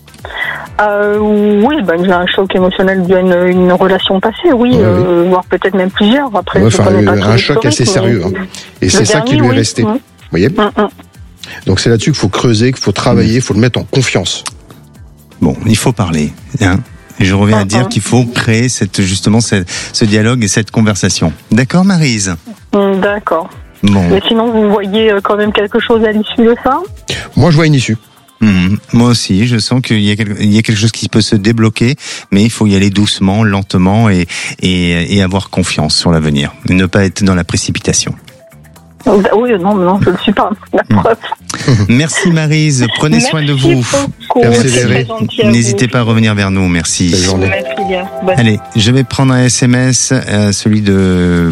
Oui, j'ai un choc émotionnel dû à une relation passée, voire peut-être même plusieurs. Après, un choc assez sérieux. Hein. Et c'est ça qui lui est resté. Vous voyez? Donc c'est là-dessus qu'il faut creuser, qu'il faut travailler, il faut le mettre en confiance. Bon, il faut parler. Hein. Et je reviens à dire qu'il faut créer ce dialogue et cette conversation. D'accord, Maryse? D'accord. Bon. Mais sinon, vous voyez quand même quelque chose à l'issue de ça? Moi, je vois une issue. Moi aussi, je sens qu'il y a quelque chose qui peut se débloquer, mais il faut y aller doucement, lentement et avoir confiance sur l'avenir. Ne pas être dans la précipitation. Oui, non, je ne le suis pas. La preuve. Merci Maryse, prenez soin de vous. Persévérez. N'hésitez pas à revenir vers nous, merci. Merci bien. Allez, je vais prendre un SMS, celui de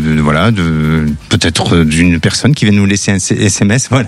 peut-être d'une personne qui vient nous laisser un SMS. Voilà,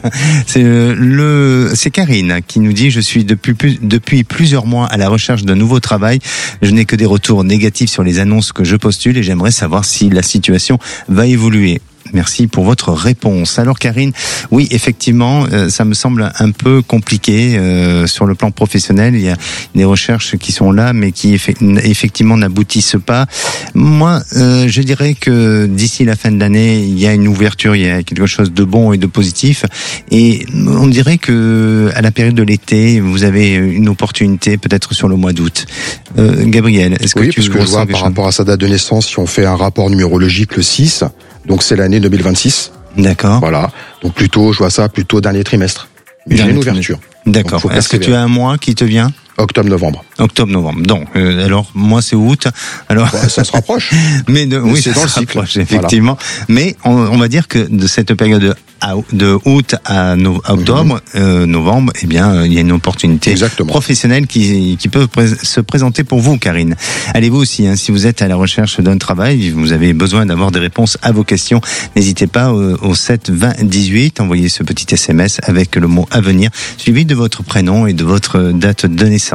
c'est Karine qui nous dit: je suis depuis plusieurs mois à la recherche d'un nouveau travail. Je n'ai que des retours négatifs sur les annonces que je postule et j'aimerais savoir si la situation va évoluer. Merci pour votre réponse. Alors Karine, oui, effectivement, ça me semble un peu compliqué sur le plan professionnel. Il y a des recherches qui sont là, mais qui effectivement n'aboutissent pas. Moi, je dirais que d'ici la fin de l'année, il y a une ouverture, il y a quelque chose de bon et de positif. Et on dirait que à la période de l'été, vous avez une opportunité, peut-être sur le mois d'août. Gabriel, est-ce que tu parce que je vois par rapport à sa date de naissance, si on fait un rapport numérologique le 6, donc c'est l'année 2026. D'accord. Voilà. Donc je vois ça plutôt dernier trimestre. Mais j'ai une ouverture. D'accord. Est-ce que tu as un mois qui te vient? Octobre-novembre. Octobre-novembre. Donc, alors moi c'est août. Alors ça se rapproche. Mais oui, c'est dans le cycle, effectivement. Voilà. Mais on va dire que de cette période de août à octobre, novembre, eh bien, il y a une opportunité professionnelle qui peut se présenter pour vous, Karine. Allez-vous aussi, si vous êtes à la recherche d'un travail, vous avez besoin d'avoir des réponses à vos questions, n'hésitez pas au 7 20 18, envoyez ce petit SMS avec le mot avenir, suivi de votre prénom et de votre date de naissance.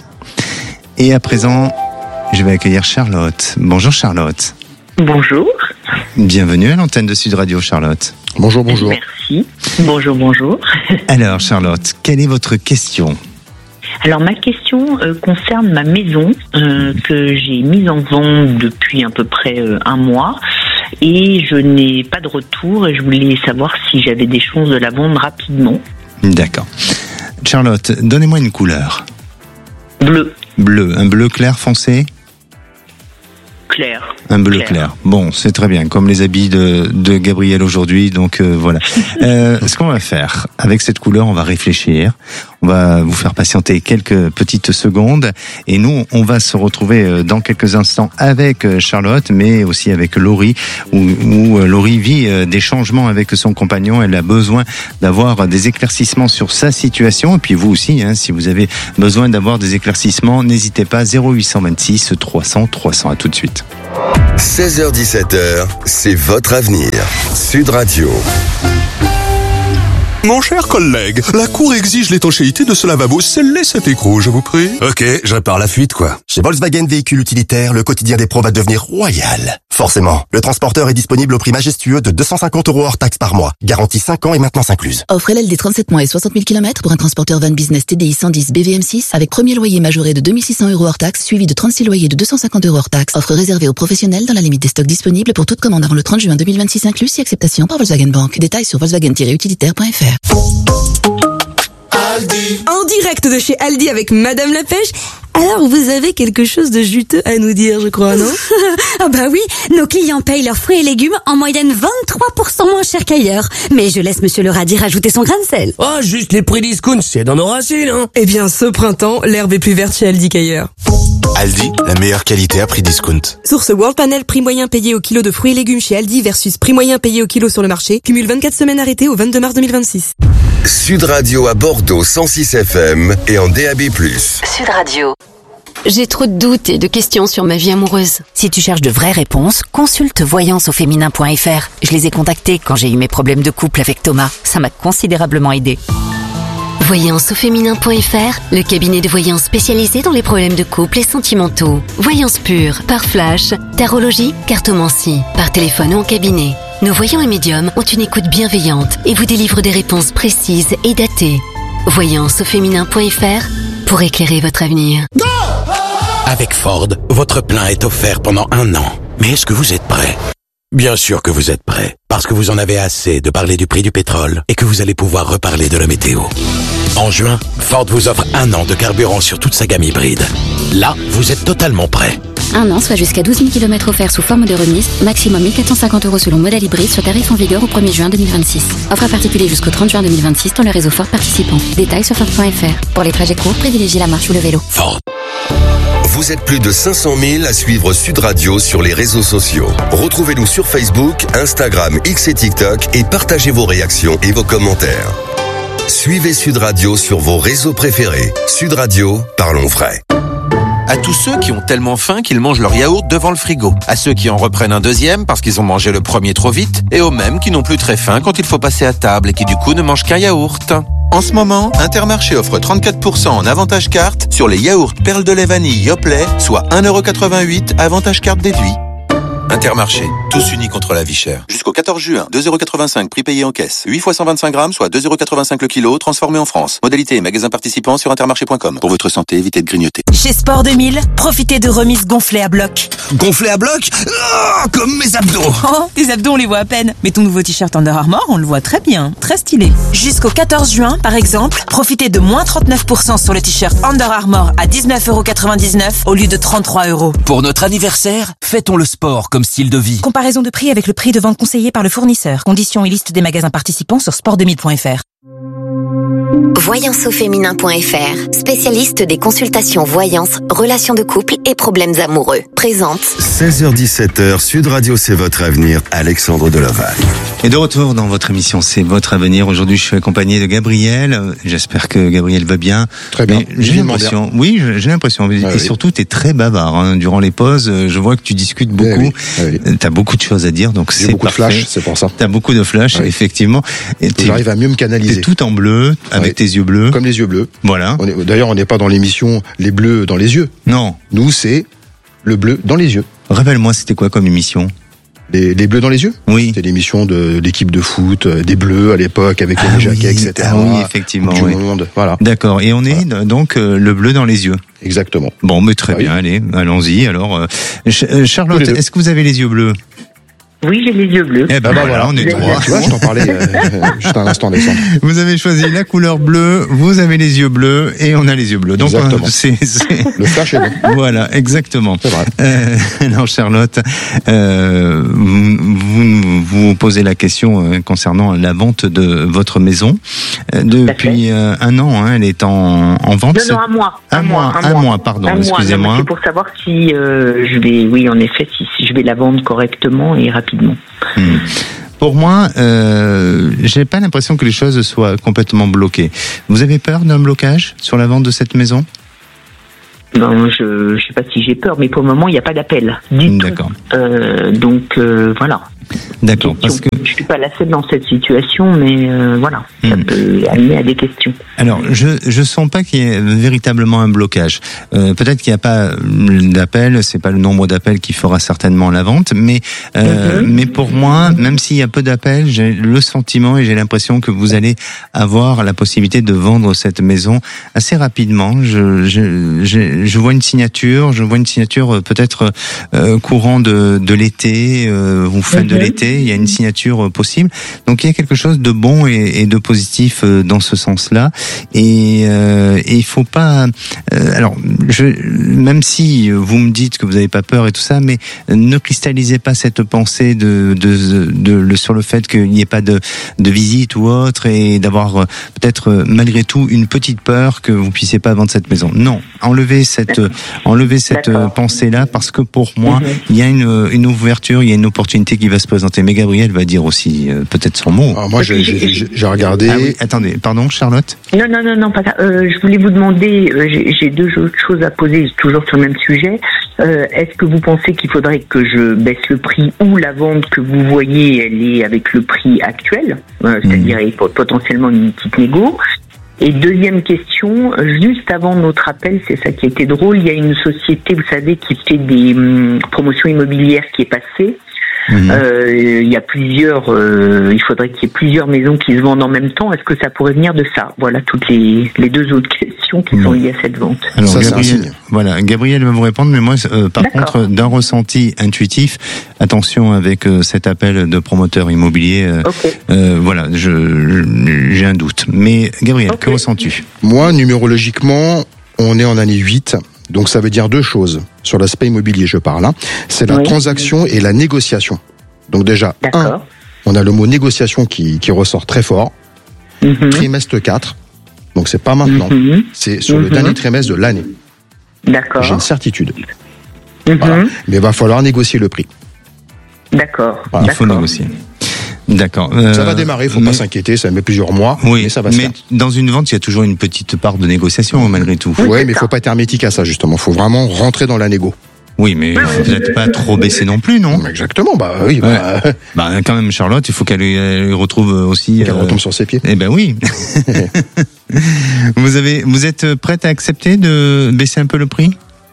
Et à présent, je vais accueillir Charlotte. Bonjour Charlotte. Bonjour. Bienvenue à l'antenne de Sud Radio, Charlotte. Bonjour. Merci. Bonjour. Alors Charlotte, quelle est votre question? Alors ma question concerne ma maison que j'ai mise en vente depuis à peu près un mois et je n'ai pas de retour et je voulais savoir si j'avais des chances de la vendre rapidement. D'accord. Charlotte, donnez-moi une couleur. Bleu. Bleu, un bleu clair foncé ? Clair. Un bleu clair. Bon, c'est très bien, comme les habits de Gabriel aujourd'hui, donc voilà. Ce qu'on va faire, avec cette couleur, on va réfléchir, on va vous faire patienter quelques petites secondes, et nous, on va se retrouver dans quelques instants avec Charlotte, mais aussi avec Laurie, où Laurie vit des changements avec son compagnon, elle a besoin d'avoir des éclaircissements sur sa situation, et puis vous aussi, hein, si vous avez besoin d'avoir des éclaircissements, n'hésitez pas, 0826 300 300, à tout de suite. 16h-17h, c'est votre avenir. Sud Radio. Mon cher collègue, la Cour exige l'étanchéité de ce lavabo. Scellez cet écrou, je vous prie. Ok, je répare la fuite, quoi. Chez Volkswagen Véhicules Utilitaires, le quotidien des pros va devenir royal. Forcément, le transporteur est disponible au prix majestueux de 250 € hors taxe par mois. Garantie 5 ans et maintenance incluse. Offre LLD 37 mois et 60 000 km pour un transporteur van business TDI 110 BVM6 avec premier loyer majoré de 2600 € hors taxe suivi de 36 loyers de 250 € hors taxe. Offre réservée aux professionnels dans la limite des stocks disponibles pour toute commande avant le 30 juin 2026 inclus si acceptation par Volkswagen Bank. Détails sur volkswagen-utilitaire.fr. Aldi. En direct de chez Aldi avec Madame la Pêche. Alors, vous avez quelque chose de juteux à nous dire, je crois, non? Ah bah oui, nos clients payent leurs fruits et légumes en moyenne 23% moins cher qu'ailleurs. Mais je laisse Monsieur le radis rajouter son grain de sel. Oh, juste les prix discount, c'est dans nos racines, hein. Eh bien, ce printemps, l'herbe est plus verte chez Aldi qu'ailleurs. Aldi, la meilleure qualité à prix discount. Source World Panel, prix moyen payé au kilo de fruits et légumes chez Aldi versus prix moyen payé au kilo sur le marché. Cumule 24 semaines arrêtées au 22 mars 2026. Sud Radio à Bordeaux 106 FM et en DAB+. Sud Radio. J'ai trop de doutes et de questions sur ma vie amoureuse. Si tu cherches de vraies réponses, consulte voyanceauféminin.fr. Je les ai contactés quand j'ai eu mes problèmes de couple avec Thomas. Ça m'a considérablement aidé. Voyanceauféminin.fr, le cabinet de voyance spécialisé dans les problèmes de couple et sentimentaux. Voyance pure, par flash, tarologie, cartomancie, par téléphone ou en cabinet. Nos voyants et médiums ont une écoute bienveillante et vous délivrent des réponses précises et datées. Voyanceauféminin.fr pour éclairer votre avenir. Avec Ford, votre plein est offert pendant 1 an. Mais est-ce que vous êtes prêt ? Bien sûr que vous êtes prêt, parce que vous en avez assez de parler du prix du pétrole et que vous allez pouvoir reparler de la météo. En juin, Ford vous offre 1 an de carburant sur toute sa gamme hybride. Là, vous êtes totalement prêt. 1 an, soit jusqu'à 12 000 km offerts sous forme de remise, maximum 1 450 € selon modèle hybride, soit tarif en vigueur au 1er juin 2026. Offre à particulier jusqu'au 30 juin 2026 dans le réseau Ford participant. Détails sur Ford.fr. Pour les trajets courts, privilégiez la marche ou le vélo. Ford. Vous êtes plus de 500 000 à suivre Sud Radio sur les réseaux sociaux. Retrouvez-nous sur Facebook, Instagram, X et TikTok et partagez vos réactions et vos commentaires. Suivez Sud Radio sur vos réseaux préférés. Sud Radio, parlons vrai. À tous ceux qui ont tellement faim qu'ils mangent leur yaourt devant le frigo. À ceux qui en reprennent un deuxième parce qu'ils ont mangé le premier trop vite. Et aux mêmes qui n'ont plus très faim quand il faut passer à table et qui du coup ne mangent qu'un yaourt. En ce moment, Intermarché offre 34% en avantage carte sur les yaourts perles de lait vanille Yoplait, soit 1,88 € avantage carte déduit. Intermarché, tous unis contre la vie chère. Jusqu'au 14 juin, 2,85 € prix payé en caisse. 8 fois 125 grammes, soit 2,85 € le kilo, transformé en France. Modalité et magasin participant sur intermarché.com. Pour votre santé, évitez de grignoter. Chez Sport 2000, profitez de remises gonflées à bloc. Gonflé à bloc ? Oh, comme mes abdos. Oh, tes abdos on les voit à peine. Mais ton nouveau t-shirt Under Armour, on le voit très bien. Très stylé. Jusqu'au 14 juin, par exemple, profitez de moins 39% sur le t-shirt Under Armour à 19,99 € au lieu de 33 €. Pour notre anniversaire, fêtons le sport comme style de vie. Comparaison de prix avec le prix de vente conseillé par le fournisseur. Conditions et liste des magasins participants sur sport2000.fr. Voyanceauféminin.fr, spécialiste des consultations voyance, relations de couple et problèmes amoureux. Présente 16h-17h, Sud Radio, c'est votre avenir. Alexandre Deloval. Et de retour dans votre émission, c'est votre avenir. Aujourd'hui, je suis accompagné de Gabriel. J'espère que Gabriel va bien. Très bien. J'ai l'impression, oui, j'ai l'impression. Et surtout, tu es très bavard. Hein. Durant les pauses, je vois que tu discutes beaucoup. Tu as beaucoup de choses à dire, donc c'est beaucoup parfait. de flash, c'est pour ça. Tu as beaucoup de flash, effectivement. Et j'arrive à mieux me canaliser. T'es tout en bleu, avec tes yeux bleus. Comme les yeux bleus. Voilà. D'ailleurs, on n'est pas dans l'émission Les Bleus dans les yeux. Non. Nous, c'est le bleu dans les yeux. Rappelle-moi, c'était quoi comme émission ? Les bleus dans les yeux. Oui. C'était l'émission de l'équipe de foot des Bleus à l'époque avec les Jacquet, etc. Ah oui, effectivement. Du monde, voilà. D'accord. Et on est donc le bleu dans les yeux. Exactement. Bon, mais très bien. Allez, allons-y. Alors, Charlotte, est-ce que vous avez les yeux bleus? Oui, j'ai les yeux bleus. Eh ben voilà, on est droit. Tu vois, je t'en parlais juste un instant, Alexandre. Vous avez choisi la couleur bleue, vous avez les yeux bleus et on a les yeux bleus. Donc c'est le flash est bon. Voilà, exactement. C'est vrai. Alors Charlotte, vous posez la question concernant la vente de votre maison. Depuis un an, elle est en vente. Non, un mois. Un mois, pardon, excusez-moi. C'est pour savoir si je vais, oui, en effet, si je vais la vendre correctement et rapidement. Pour moi, j'ai pas l'impression que les choses soient complètement bloquées. Vous avez peur d'un blocage sur la vente de cette maison? Non, je sais pas si j'ai peur, mais pour le moment, il n'y a pas d'appel. D'accord. Donc, voilà. D'accord, parce que je suis pas la seule dans cette situation, mais voilà, ça peut amener à des questions. Alors, je sens pas qu'il y ait véritablement un blocage. Peut-être qu'il n'y a pas d'appel, c'est pas le nombre d'appels qui fera certainement la vente, mais pour moi, même s'il y a peu d'appels, j'ai le sentiment et j'ai l'impression que vous allez avoir la possibilité de vendre cette maison assez rapidement. Je vois une signature, peut-être courant de l'été, ou fin de l'été, il y a une signature possible. Donc il y a quelque chose de bon et de positif dans ce sens-là. Et il faut pas. Alors, même si vous me dites que vous n'avez pas peur et tout ça, mais ne cristallisez pas cette pensée sur le fait qu'il n'y ait pas de visite ou autre et d'avoir peut-être malgré tout une petite peur que vous puissiez pas vendre cette maison. Non, enlevez cette pensée-là parce que pour moi, il y a une ouverture, il y a une opportunité qui va se présenter. Mais Gabriel va dire aussi peut-être son mot. Alors moi, j'ai regardé. Ah oui, attendez, pardon, Charlotte. Non, pas ça. Je voulais vous demander, j'ai deux autres choses à poser, toujours sur le même sujet. Est-ce que vous pensez qu'il faudrait que je baisse le prix ou la vente que vous voyez, elle est avec le prix actuel, c'est-à-dire potentiellement une petite négo? Et deuxième question, juste avant notre appel, c'est ça qui a été drôle, il y a une société, vous savez, qui fait des promotions immobilières qui est passée. Il y a plusieurs, il faudrait qu'il y ait plusieurs maisons qui se vendent en même temps. Est-ce que ça pourrait venir de ça? Voilà toutes les deux autres questions qui sont liées à cette vente. Alors Gabriel va vous répondre, mais moi, par contre, d'un ressenti intuitif, attention avec cet appel de promoteur immobilier. Voilà, j'ai un doute. Mais Gabriel, que ressens-tu? Moi, numérologiquement, on est en année 8. Donc ça veut dire deux choses. Sur l'aspect immobilier, je parle. C'est la transaction et la négociation. Donc déjà, on a le mot négociation qui ressort très fort. Trimestre 4. Donc c'est pas maintenant. C'est sur le dernier trimestre de l'année. D'accord. J'ai une certitude. Voilà. Mais il va falloir négocier le prix. D'accord. Voilà. Il faut négocier. D'accord. Ça va démarrer, il faut pas s'inquiéter, ça met plusieurs mois, mais ça va se faire. Mais dans une vente, il y a toujours une petite part de négociation malgré tout. Oui, mais il faut pas être hermétique à ça justement, il faut vraiment rentrer dans la négo. Oui, mais vous n'êtes pas trop baissé non plus, non? Exactement, oui. Quand même, Charlotte, il faut qu'elle retrouve aussi. Qu'elle retombe sur ses pieds. Eh ben oui. Vous êtes prête à accepter de baisser un peu le prix?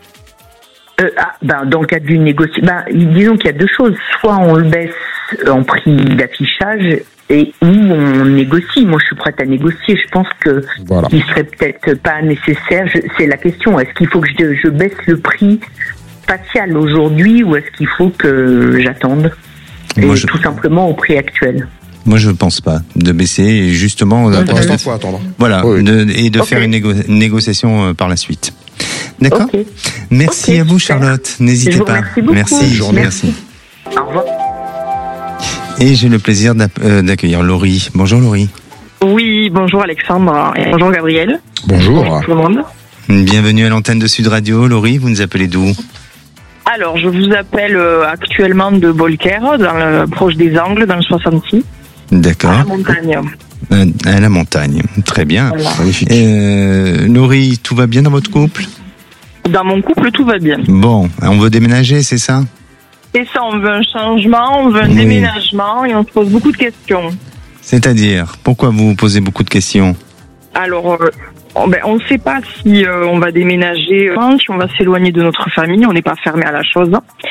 Dans le cadre d'une négociation, disons qu'il y a deux choses. Soit on le baisse en prix d'affichage et où on négocie. Moi, je suis prête à négocier. Je pense que il serait peut-être pas nécessaire. C'est la question. Est-ce qu'il faut que je baisse le prix facial aujourd'hui ou est-ce qu'il faut que j'attende tout simplement au prix actuel? Moi, je ne pense pas de baisser et justement. Pour l'instant, il faut attendre. Voilà, et de faire une négociation par la suite. D'accord. Merci à vous, Charlotte. N'hésitez pas. Merci. Merci. Au revoir. Et j'ai le plaisir d'accueillir Laurie. Bonjour Laurie. Oui, bonjour Alexandre et bonjour Gabriel. Bonjour. Bonjour tout le monde. Bienvenue à l'antenne de Sud Radio. Laurie, vous nous appelez d'où? Alors, je vous appelle actuellement de Bolker, proche des Angles, dans le 66. D'accord. À la montagne. À la montagne. Très bien. Voilà. Magnifique. Laurie, tout va bien dans votre couple? Dans mon couple, tout va bien. Bon, on veut déménager, c'est ça? C'est ça, on veut un changement, on veut un déménagement et on se pose beaucoup de questions. C'est-à-dire, pourquoi vous vous posez beaucoup de questions? Alors, On ne sait pas si on va déménager, si on va s'éloigner de notre famille. On n'est pas fermé à la chose.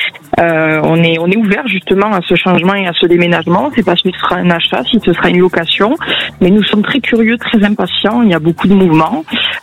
On est ouvert justement à ce changement et à ce déménagement. C'est pas si ce sera un achat, si ce sera une location. Mais nous sommes très curieux, très impatients. Il y a beaucoup de mouvements.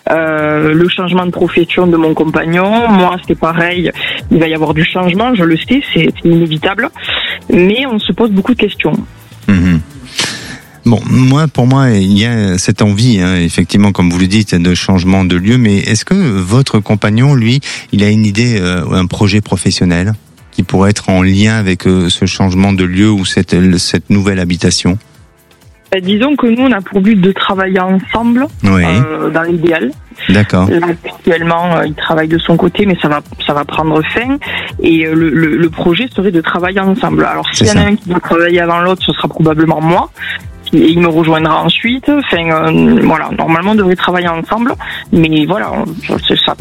Le changement de profession de mon compagnon, moi c'est pareil. Il va y avoir du changement, je le sais, c'est inévitable. Mais on se pose beaucoup de questions. Mmh. Bon, pour moi, il y a cette envie, effectivement, comme vous le dites, de changement de lieu. Mais est-ce que votre compagnon, lui, il a une idée, un projet professionnel qui pourrait être en lien avec ce changement de lieu ou cette nouvelle habitation? Disons que nous, on a pour but de travailler ensemble, dans l'idéal. D'accord. Là, actuellement, il travaille de son côté, mais ça va prendre fin. Et le projet serait de travailler ensemble. Alors, s'il y en a un qui doit travailler avant l'autre, ce sera probablement moi. Et il me rejoindra ensuite. Voilà. Normalement, on devrait travailler ensemble. Mais voilà, c'est ça.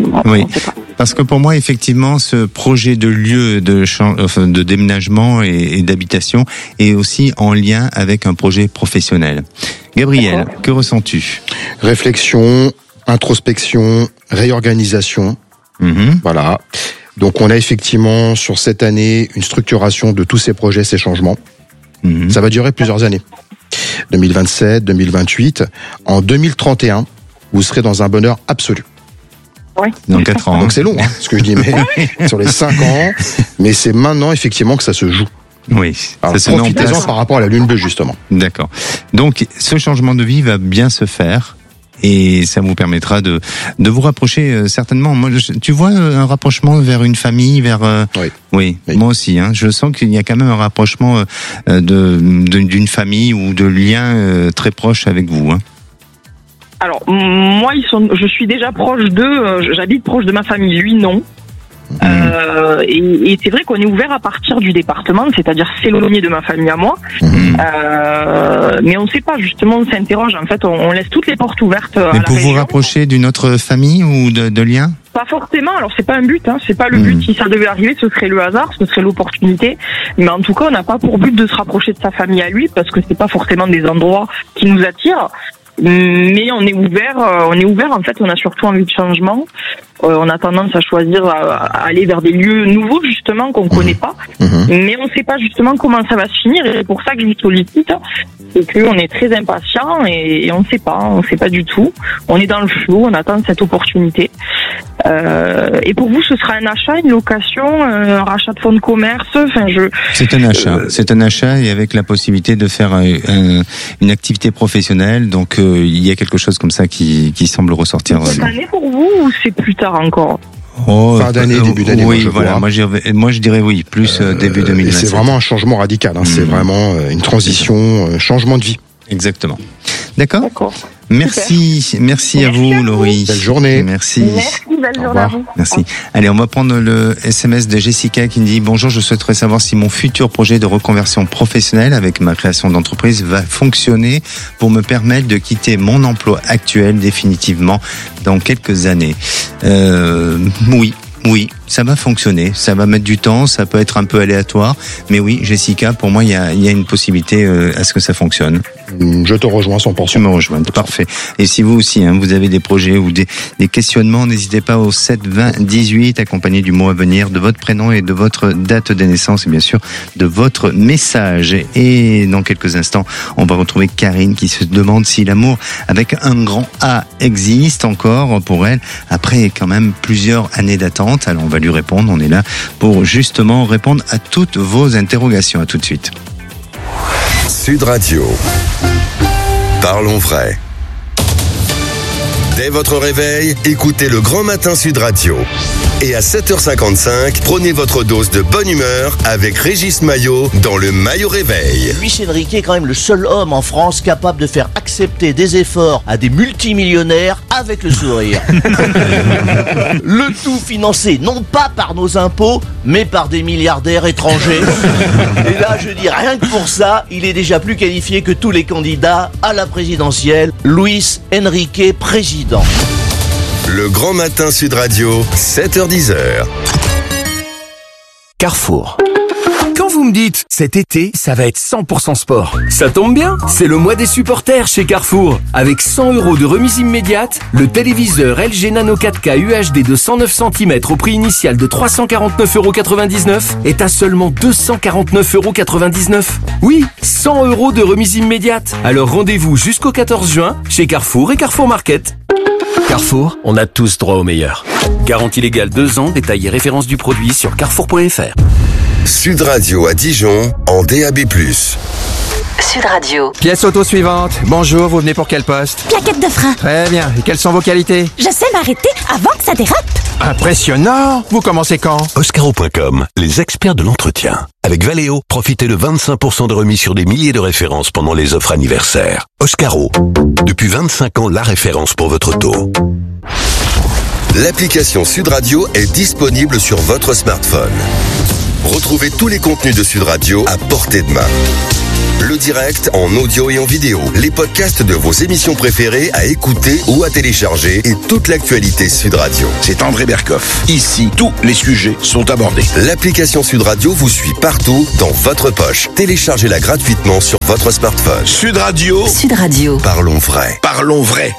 Parce que pour moi, effectivement, ce projet de lieu de déménagement et d'habitation est aussi en lien avec un projet professionnel. Gabriel, que ressens-tu? Réflexion, introspection, réorganisation. Voilà. Donc, on a effectivement, sur cette année, une structuration de tous ces projets, ces changements. Ça va durer plusieurs années. 2027, 2028. En 2031, vous serez dans un bonheur absolu. Dans 4 ans. Donc c'est long, ce que je dis, mais sur les 5 ans. Mais c'est maintenant, effectivement, que ça se joue. Oui. Alors, profitez-en par rapport à la lune bleue, justement. D'accord. Donc, ce changement de vie va bien se faire. Et ça vous permettra de vous rapprocher certainement. Moi, tu vois un rapprochement vers une famille, vers oui. Moi aussi. Je sens qu'il y a quand même un rapprochement d'une famille ou de liens très proches avec vous. Alors moi, je suis déjà proche d'eux. J'habite proche de ma famille. Lui, non. Et c'est vrai qu'on est ouvert à partir du département, c'est-à-dire s'éloigner de ma famille à moi. Mais on ne sait pas, justement, on s'interroge. En fait, on laisse toutes les portes ouvertes. Mais pour vous rapprocher d'une autre famille ou de liens? Pas forcément. Alors c'est pas un but, c'est pas le but. Si ça devait arriver, ce serait le hasard, ce serait l'opportunité. Mais en tout cas, on n'a pas pour but de se rapprocher de sa famille à lui, parce que c'est pas forcément des endroits qui nous attirent. Mais on est ouvert. En fait, on a surtout envie de changement. On a tendance à choisir à aller vers des lieux nouveaux, justement, qu'on connaît pas. Mais on sait pas justement comment ça va se finir. Et c'est pour ça que je vous sollicite. C'est qu'on est très impatient et on sait pas du tout. On est dans le flou, on attend cette opportunité. Et pour vous, ce sera un achat, une location, un rachat de fonds de commerce. C'est un achat. C'est un achat et avec la possibilité de faire une activité professionnelle. Donc il y a quelque chose comme ça qui semble ressortir. Cette année pour vous ou c'est plus tard encore? Fin d'année, début d'année. Oui, voilà. Moi, je dirais oui, plus début 2027. Et c'est vraiment un changement radical. C'est vraiment une transition, changement de vie. Exactement. D'accord. Merci à vous, Laurie. Belle journée. Merci. Belle journée à vous. Merci. Allez, on va prendre le SMS de Jessica qui me dit: bonjour, je souhaiterais savoir si mon futur projet de reconversion professionnelle avec ma création d'entreprise va fonctionner pour me permettre de quitter mon emploi actuel définitivement dans quelques années. Oui, ça va fonctionner. Ça va mettre du temps, ça peut être un peu aléatoire, mais oui, Jessica, pour moi, il y a une possibilité à ce que ça fonctionne. Je te rejoins 100%. Tu me rejoins, parfait. Et si vous aussi, vous avez des projets ou des questionnements, n'hésitez pas au 7 20 18, accompagné du mot à venir, de votre prénom et de votre date de naissance et bien sûr de votre message. Et dans quelques instants, on va retrouver Karine qui se demande si l'amour avec un grand A existe encore pour elle après quand même plusieurs années d'attente. Alors on va lui répondre, on est là pour justement répondre à toutes vos interrogations. À tout de suite. Sud Radio. Parlons vrai. Dès votre réveil, écoutez le Grand Matin Sud Radio. Et à 7h55, prenez votre dose de bonne humeur avec Régis Maillot dans le Maillot Réveil. Luis Enrique est quand même le seul homme en France capable de faire accepter des efforts à des multimillionnaires avec le sourire. Le tout financé non pas par nos impôts, mais par des milliardaires étrangers. Et là, je dis rien que pour ça, il est déjà plus qualifié que tous les candidats à la présidentielle. Luis Enrique, président. Le Grand Matin Sud Radio, 7h-10h. Carrefour. Quand vous me dites, cet été, ça va être 100% sport. Ça tombe bien, c'est le mois des supporters chez Carrefour. Avec 100 € de remise immédiate, le téléviseur LG Nano 4K UHD de 109 cm au prix initial de 349,99 € est à seulement 249,99 €. Oui, 100 € de remise immédiate. Alors rendez-vous jusqu'au 14 juin chez Carrefour et Carrefour Market. Carrefour, on a tous droit au meilleur. Garantie légale 2 ans, détail et référence du produit sur carrefour.fr. Sud Radio à Dijon en DAB+. Sud Radio. Pièce auto suivante. Bonjour, vous venez pour quel poste? Plaquette de frein. Très bien. Et quelles sont vos qualités? Je sais m'arrêter avant que ça dérape. Impressionnant. Vous commencez quand? Oscaro.com, les experts de l'entretien. Avec Valeo, profitez de 25% de remise sur des milliers de références pendant les offres anniversaires. Oscaro, depuis 25 ans, la référence pour votre auto. L'application Sud Radio est disponible sur votre smartphone. Retrouvez tous les contenus de Sud Radio à portée de main. Le direct en audio et en vidéo, les podcasts de vos émissions préférées à écouter ou à télécharger et toute l'actualité Sud Radio. C'est André Berkoff. Ici, tous les sujets sont abordés. L'application Sud Radio vous suit partout dans votre poche. Téléchargez-la gratuitement sur votre smartphone. Sud Radio. Sud Radio. Parlons vrai. Parlons vrai.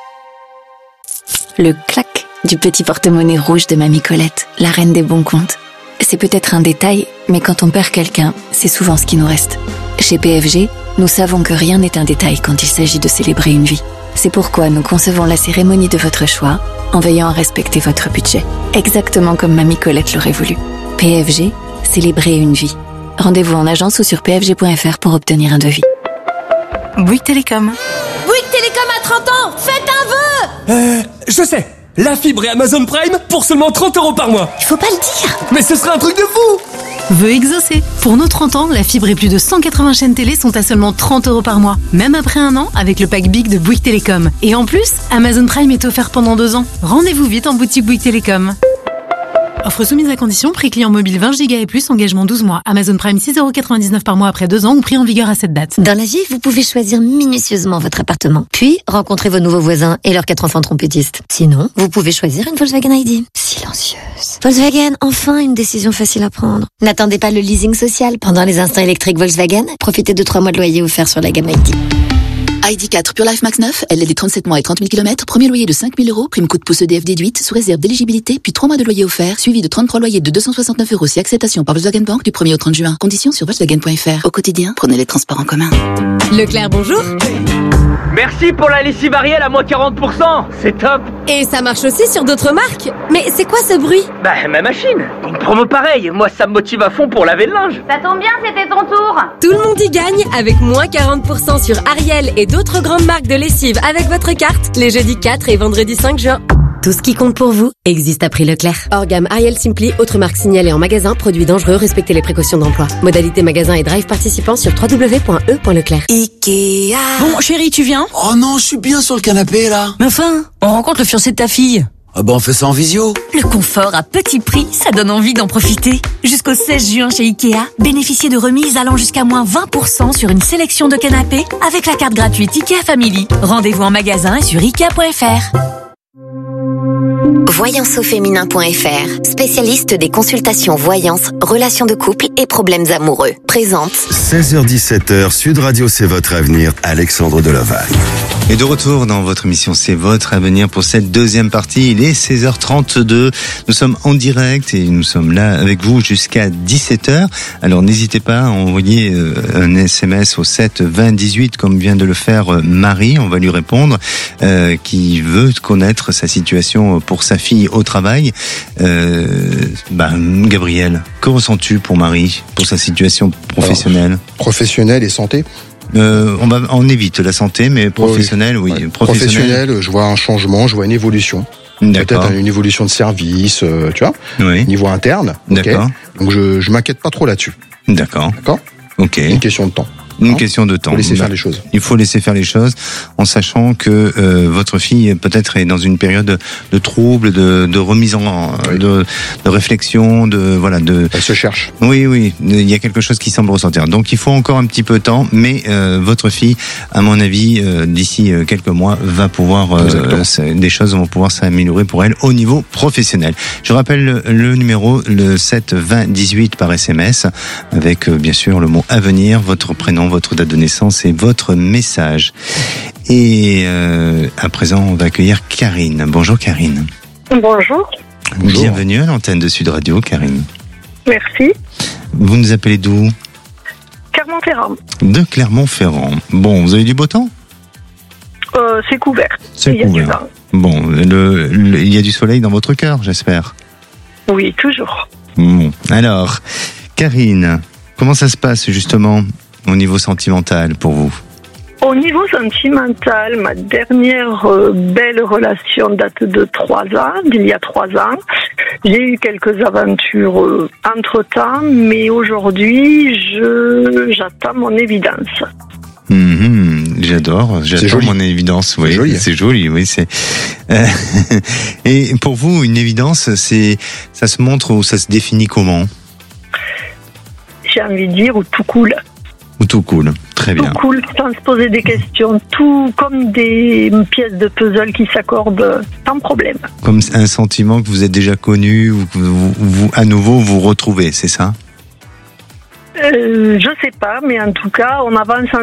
Le clac du petit porte-monnaie rouge de Mamie Colette, la reine des bons comptes. C'est peut-être un détail, mais quand on perd quelqu'un, c'est souvent ce qui nous reste. Chez PFG, nous savons que rien n'est un détail quand il s'agit de célébrer une vie. C'est pourquoi nous concevons la cérémonie de votre choix en veillant à respecter votre budget, exactement comme Mamie Colette l'aurait voulu. PFG, célébrer une vie. Rendez-vous en agence ou sur pfg.fr pour obtenir un devis. Bouygues Télécom. Bouygues Télécom à 30 ans, faites un vœu. Je sais. La fibre et Amazon Prime pour seulement 30 € par mois. Il faut pas le dire. Mais ce serait un truc de fou. Vœu exaucé. Pour nos 30 ans, la fibre et plus de 180 chaînes télé sont à seulement 30 € par mois. Même après un an, avec le pack Big de Bouygues Télécom. Et en plus, Amazon Prime est offert pendant 2 ans. Rendez-vous vite en boutique Bouygues Télécom. Offre soumise à condition, prix client mobile 20 Go et plus, engagement 12 mois. Amazon Prime 6,99 € par mois après 2 ans ou prix en vigueur à cette date. Dans la vie, vous pouvez choisir minutieusement votre appartement. Puis, rencontrer vos nouveaux voisins et leurs 4 enfants trompettistes. Sinon, vous pouvez choisir une Volkswagen ID. Silencieuse. Volkswagen, enfin une décision facile à prendre. N'attendez pas le leasing social. Pendant les instants électriques Volkswagen, profitez de 3 mois de loyer offerts sur la gamme ID. ID4 Pure Life Max 9, LLD 37 mois et 30 000 km, premier loyer de 5 000 €, prime coup de pouce EDF déduite, sous réserve d'éligibilité, puis 3 mois de loyer offert, suivi de 33 loyers de 269 € si acceptation par Volkswagen Bank du 1er au 30 juin. Conditions sur Volkswagen.fr. Au quotidien, prenez les transports en commun. Leclerc, bonjour. Merci pour la lessive Ariel à moins 40%. C'est top. Et ça marche aussi sur d'autres marques. Mais c'est quoi ce bruit? Bah, ma machine. Une promo pareille. Moi, ça me motive à fond pour laver le linge. Ça tombe bien, c'était ton tour. Tout le monde y gagne avec moins 40% sur Ariel et d'autres grandes marques de lessive avec votre carte les jeudis 4 et vendredi 5 juin. Tout ce qui compte pour vous existe à prix Leclerc. Hors gamme Ariel Simply, autre marque signalée en magasin, produits dangereux, respectez les précautions d'emploi. Modalité magasin et drive participants sur www.e.leclerc. Ikea. Bon, chérie, tu viens? Oh non, je suis bien sur le canapé là. Mais enfin, on rencontre le fiancé de ta fille. Ah bah on fait ça en visio. Le confort à petit prix, ça donne envie d'en profiter. Jusqu'au 16 juin chez Ikea, bénéficiez de remises allant jusqu'à moins 20% sur une sélection de canapés avec la carte gratuite Ikea Family. Rendez-vous en magasin et sur Ikea.fr. Voyanceauféminin.fr, spécialiste des consultations voyance, relations de couple et problèmes amoureux. Présente 16h-17h, Sud Radio, c'est votre avenir. Alexandre Delovac. Et de retour dans votre émission C'est votre avenir pour cette deuxième partie. Il est 16h32. Nous sommes en direct et nous sommes là avec vous jusqu'à 17h. Alors n'hésitez pas à envoyer un SMS au 7 20 18 comme vient de le faire Marie. On va lui répondre qui veut connaître sa situation pour sa fille au travail. Gabriel, que ressens-tu pour Marie, pour sa situation professionnelle? Professionnelle et santé. On évite la santé, mais professionnelle, oui. Ouais. Professionnelle, je vois un changement, je vois une évolution. D'accord. Peut-être une évolution de service, tu vois, oui. Niveau interne. D'accord. Okay. Donc je m'inquiète pas trop là-dessus. D'accord. D'accord. Ok. Une question de temps. Une question de temps. Il faut laisser faire les choses. Il faut laisser faire les choses, en sachant que votre fille peut-être est dans une période de trouble, de remise de réflexion, Elle se cherche. Oui, il y a quelque chose qui semble ressortir. Donc il faut encore un petit peu de temps, mais votre fille, à mon avis, d'ici quelques mois, va pouvoir des choses vont pouvoir s'améliorer pour elle au niveau professionnel. Je rappelle le numéro, le 7 20 18 par SMS, avec bien sûr le mot à venir, votre prénom, votre date de naissance et votre message. Et à présent, on va accueillir Karine. Bonjour Karine. Bonjour. Bienvenue à l'antenne de Sud Radio, Karine. Merci. Vous nous appelez d'où? Clermont-Ferrand. De Clermont-Ferrand. Bon, vous avez du beau temps? C'est couvert. C'est Il y a du couvert. vent. Bon, il y a du soleil dans votre cœur, j'espère. Oui, toujours. Bon, alors, Karine, comment ça se passe justement au niveau sentimental pour vous? Au niveau sentimental, ma dernière belle relation date de 3 ans, d'il y a 3 ans. J'ai eu quelques aventures entre-temps, mais aujourd'hui, j'attends mon évidence. J'adore joli. mon évidence. Oui, c'est joli. Oui, c'est. Et pour vous, une évidence, ça se montre ou ça se définit comment? J'ai envie de dire, ou tout cool. Ou tout cool, très bien. Tout cool, sans se poser des questions, tout comme des pièces de puzzle qui s'accordent sans problème. Comme un sentiment que vous êtes déjà connu, ou que vous à nouveau vous retrouvez, c'est ça? Je sais pas, mais en tout cas, on avance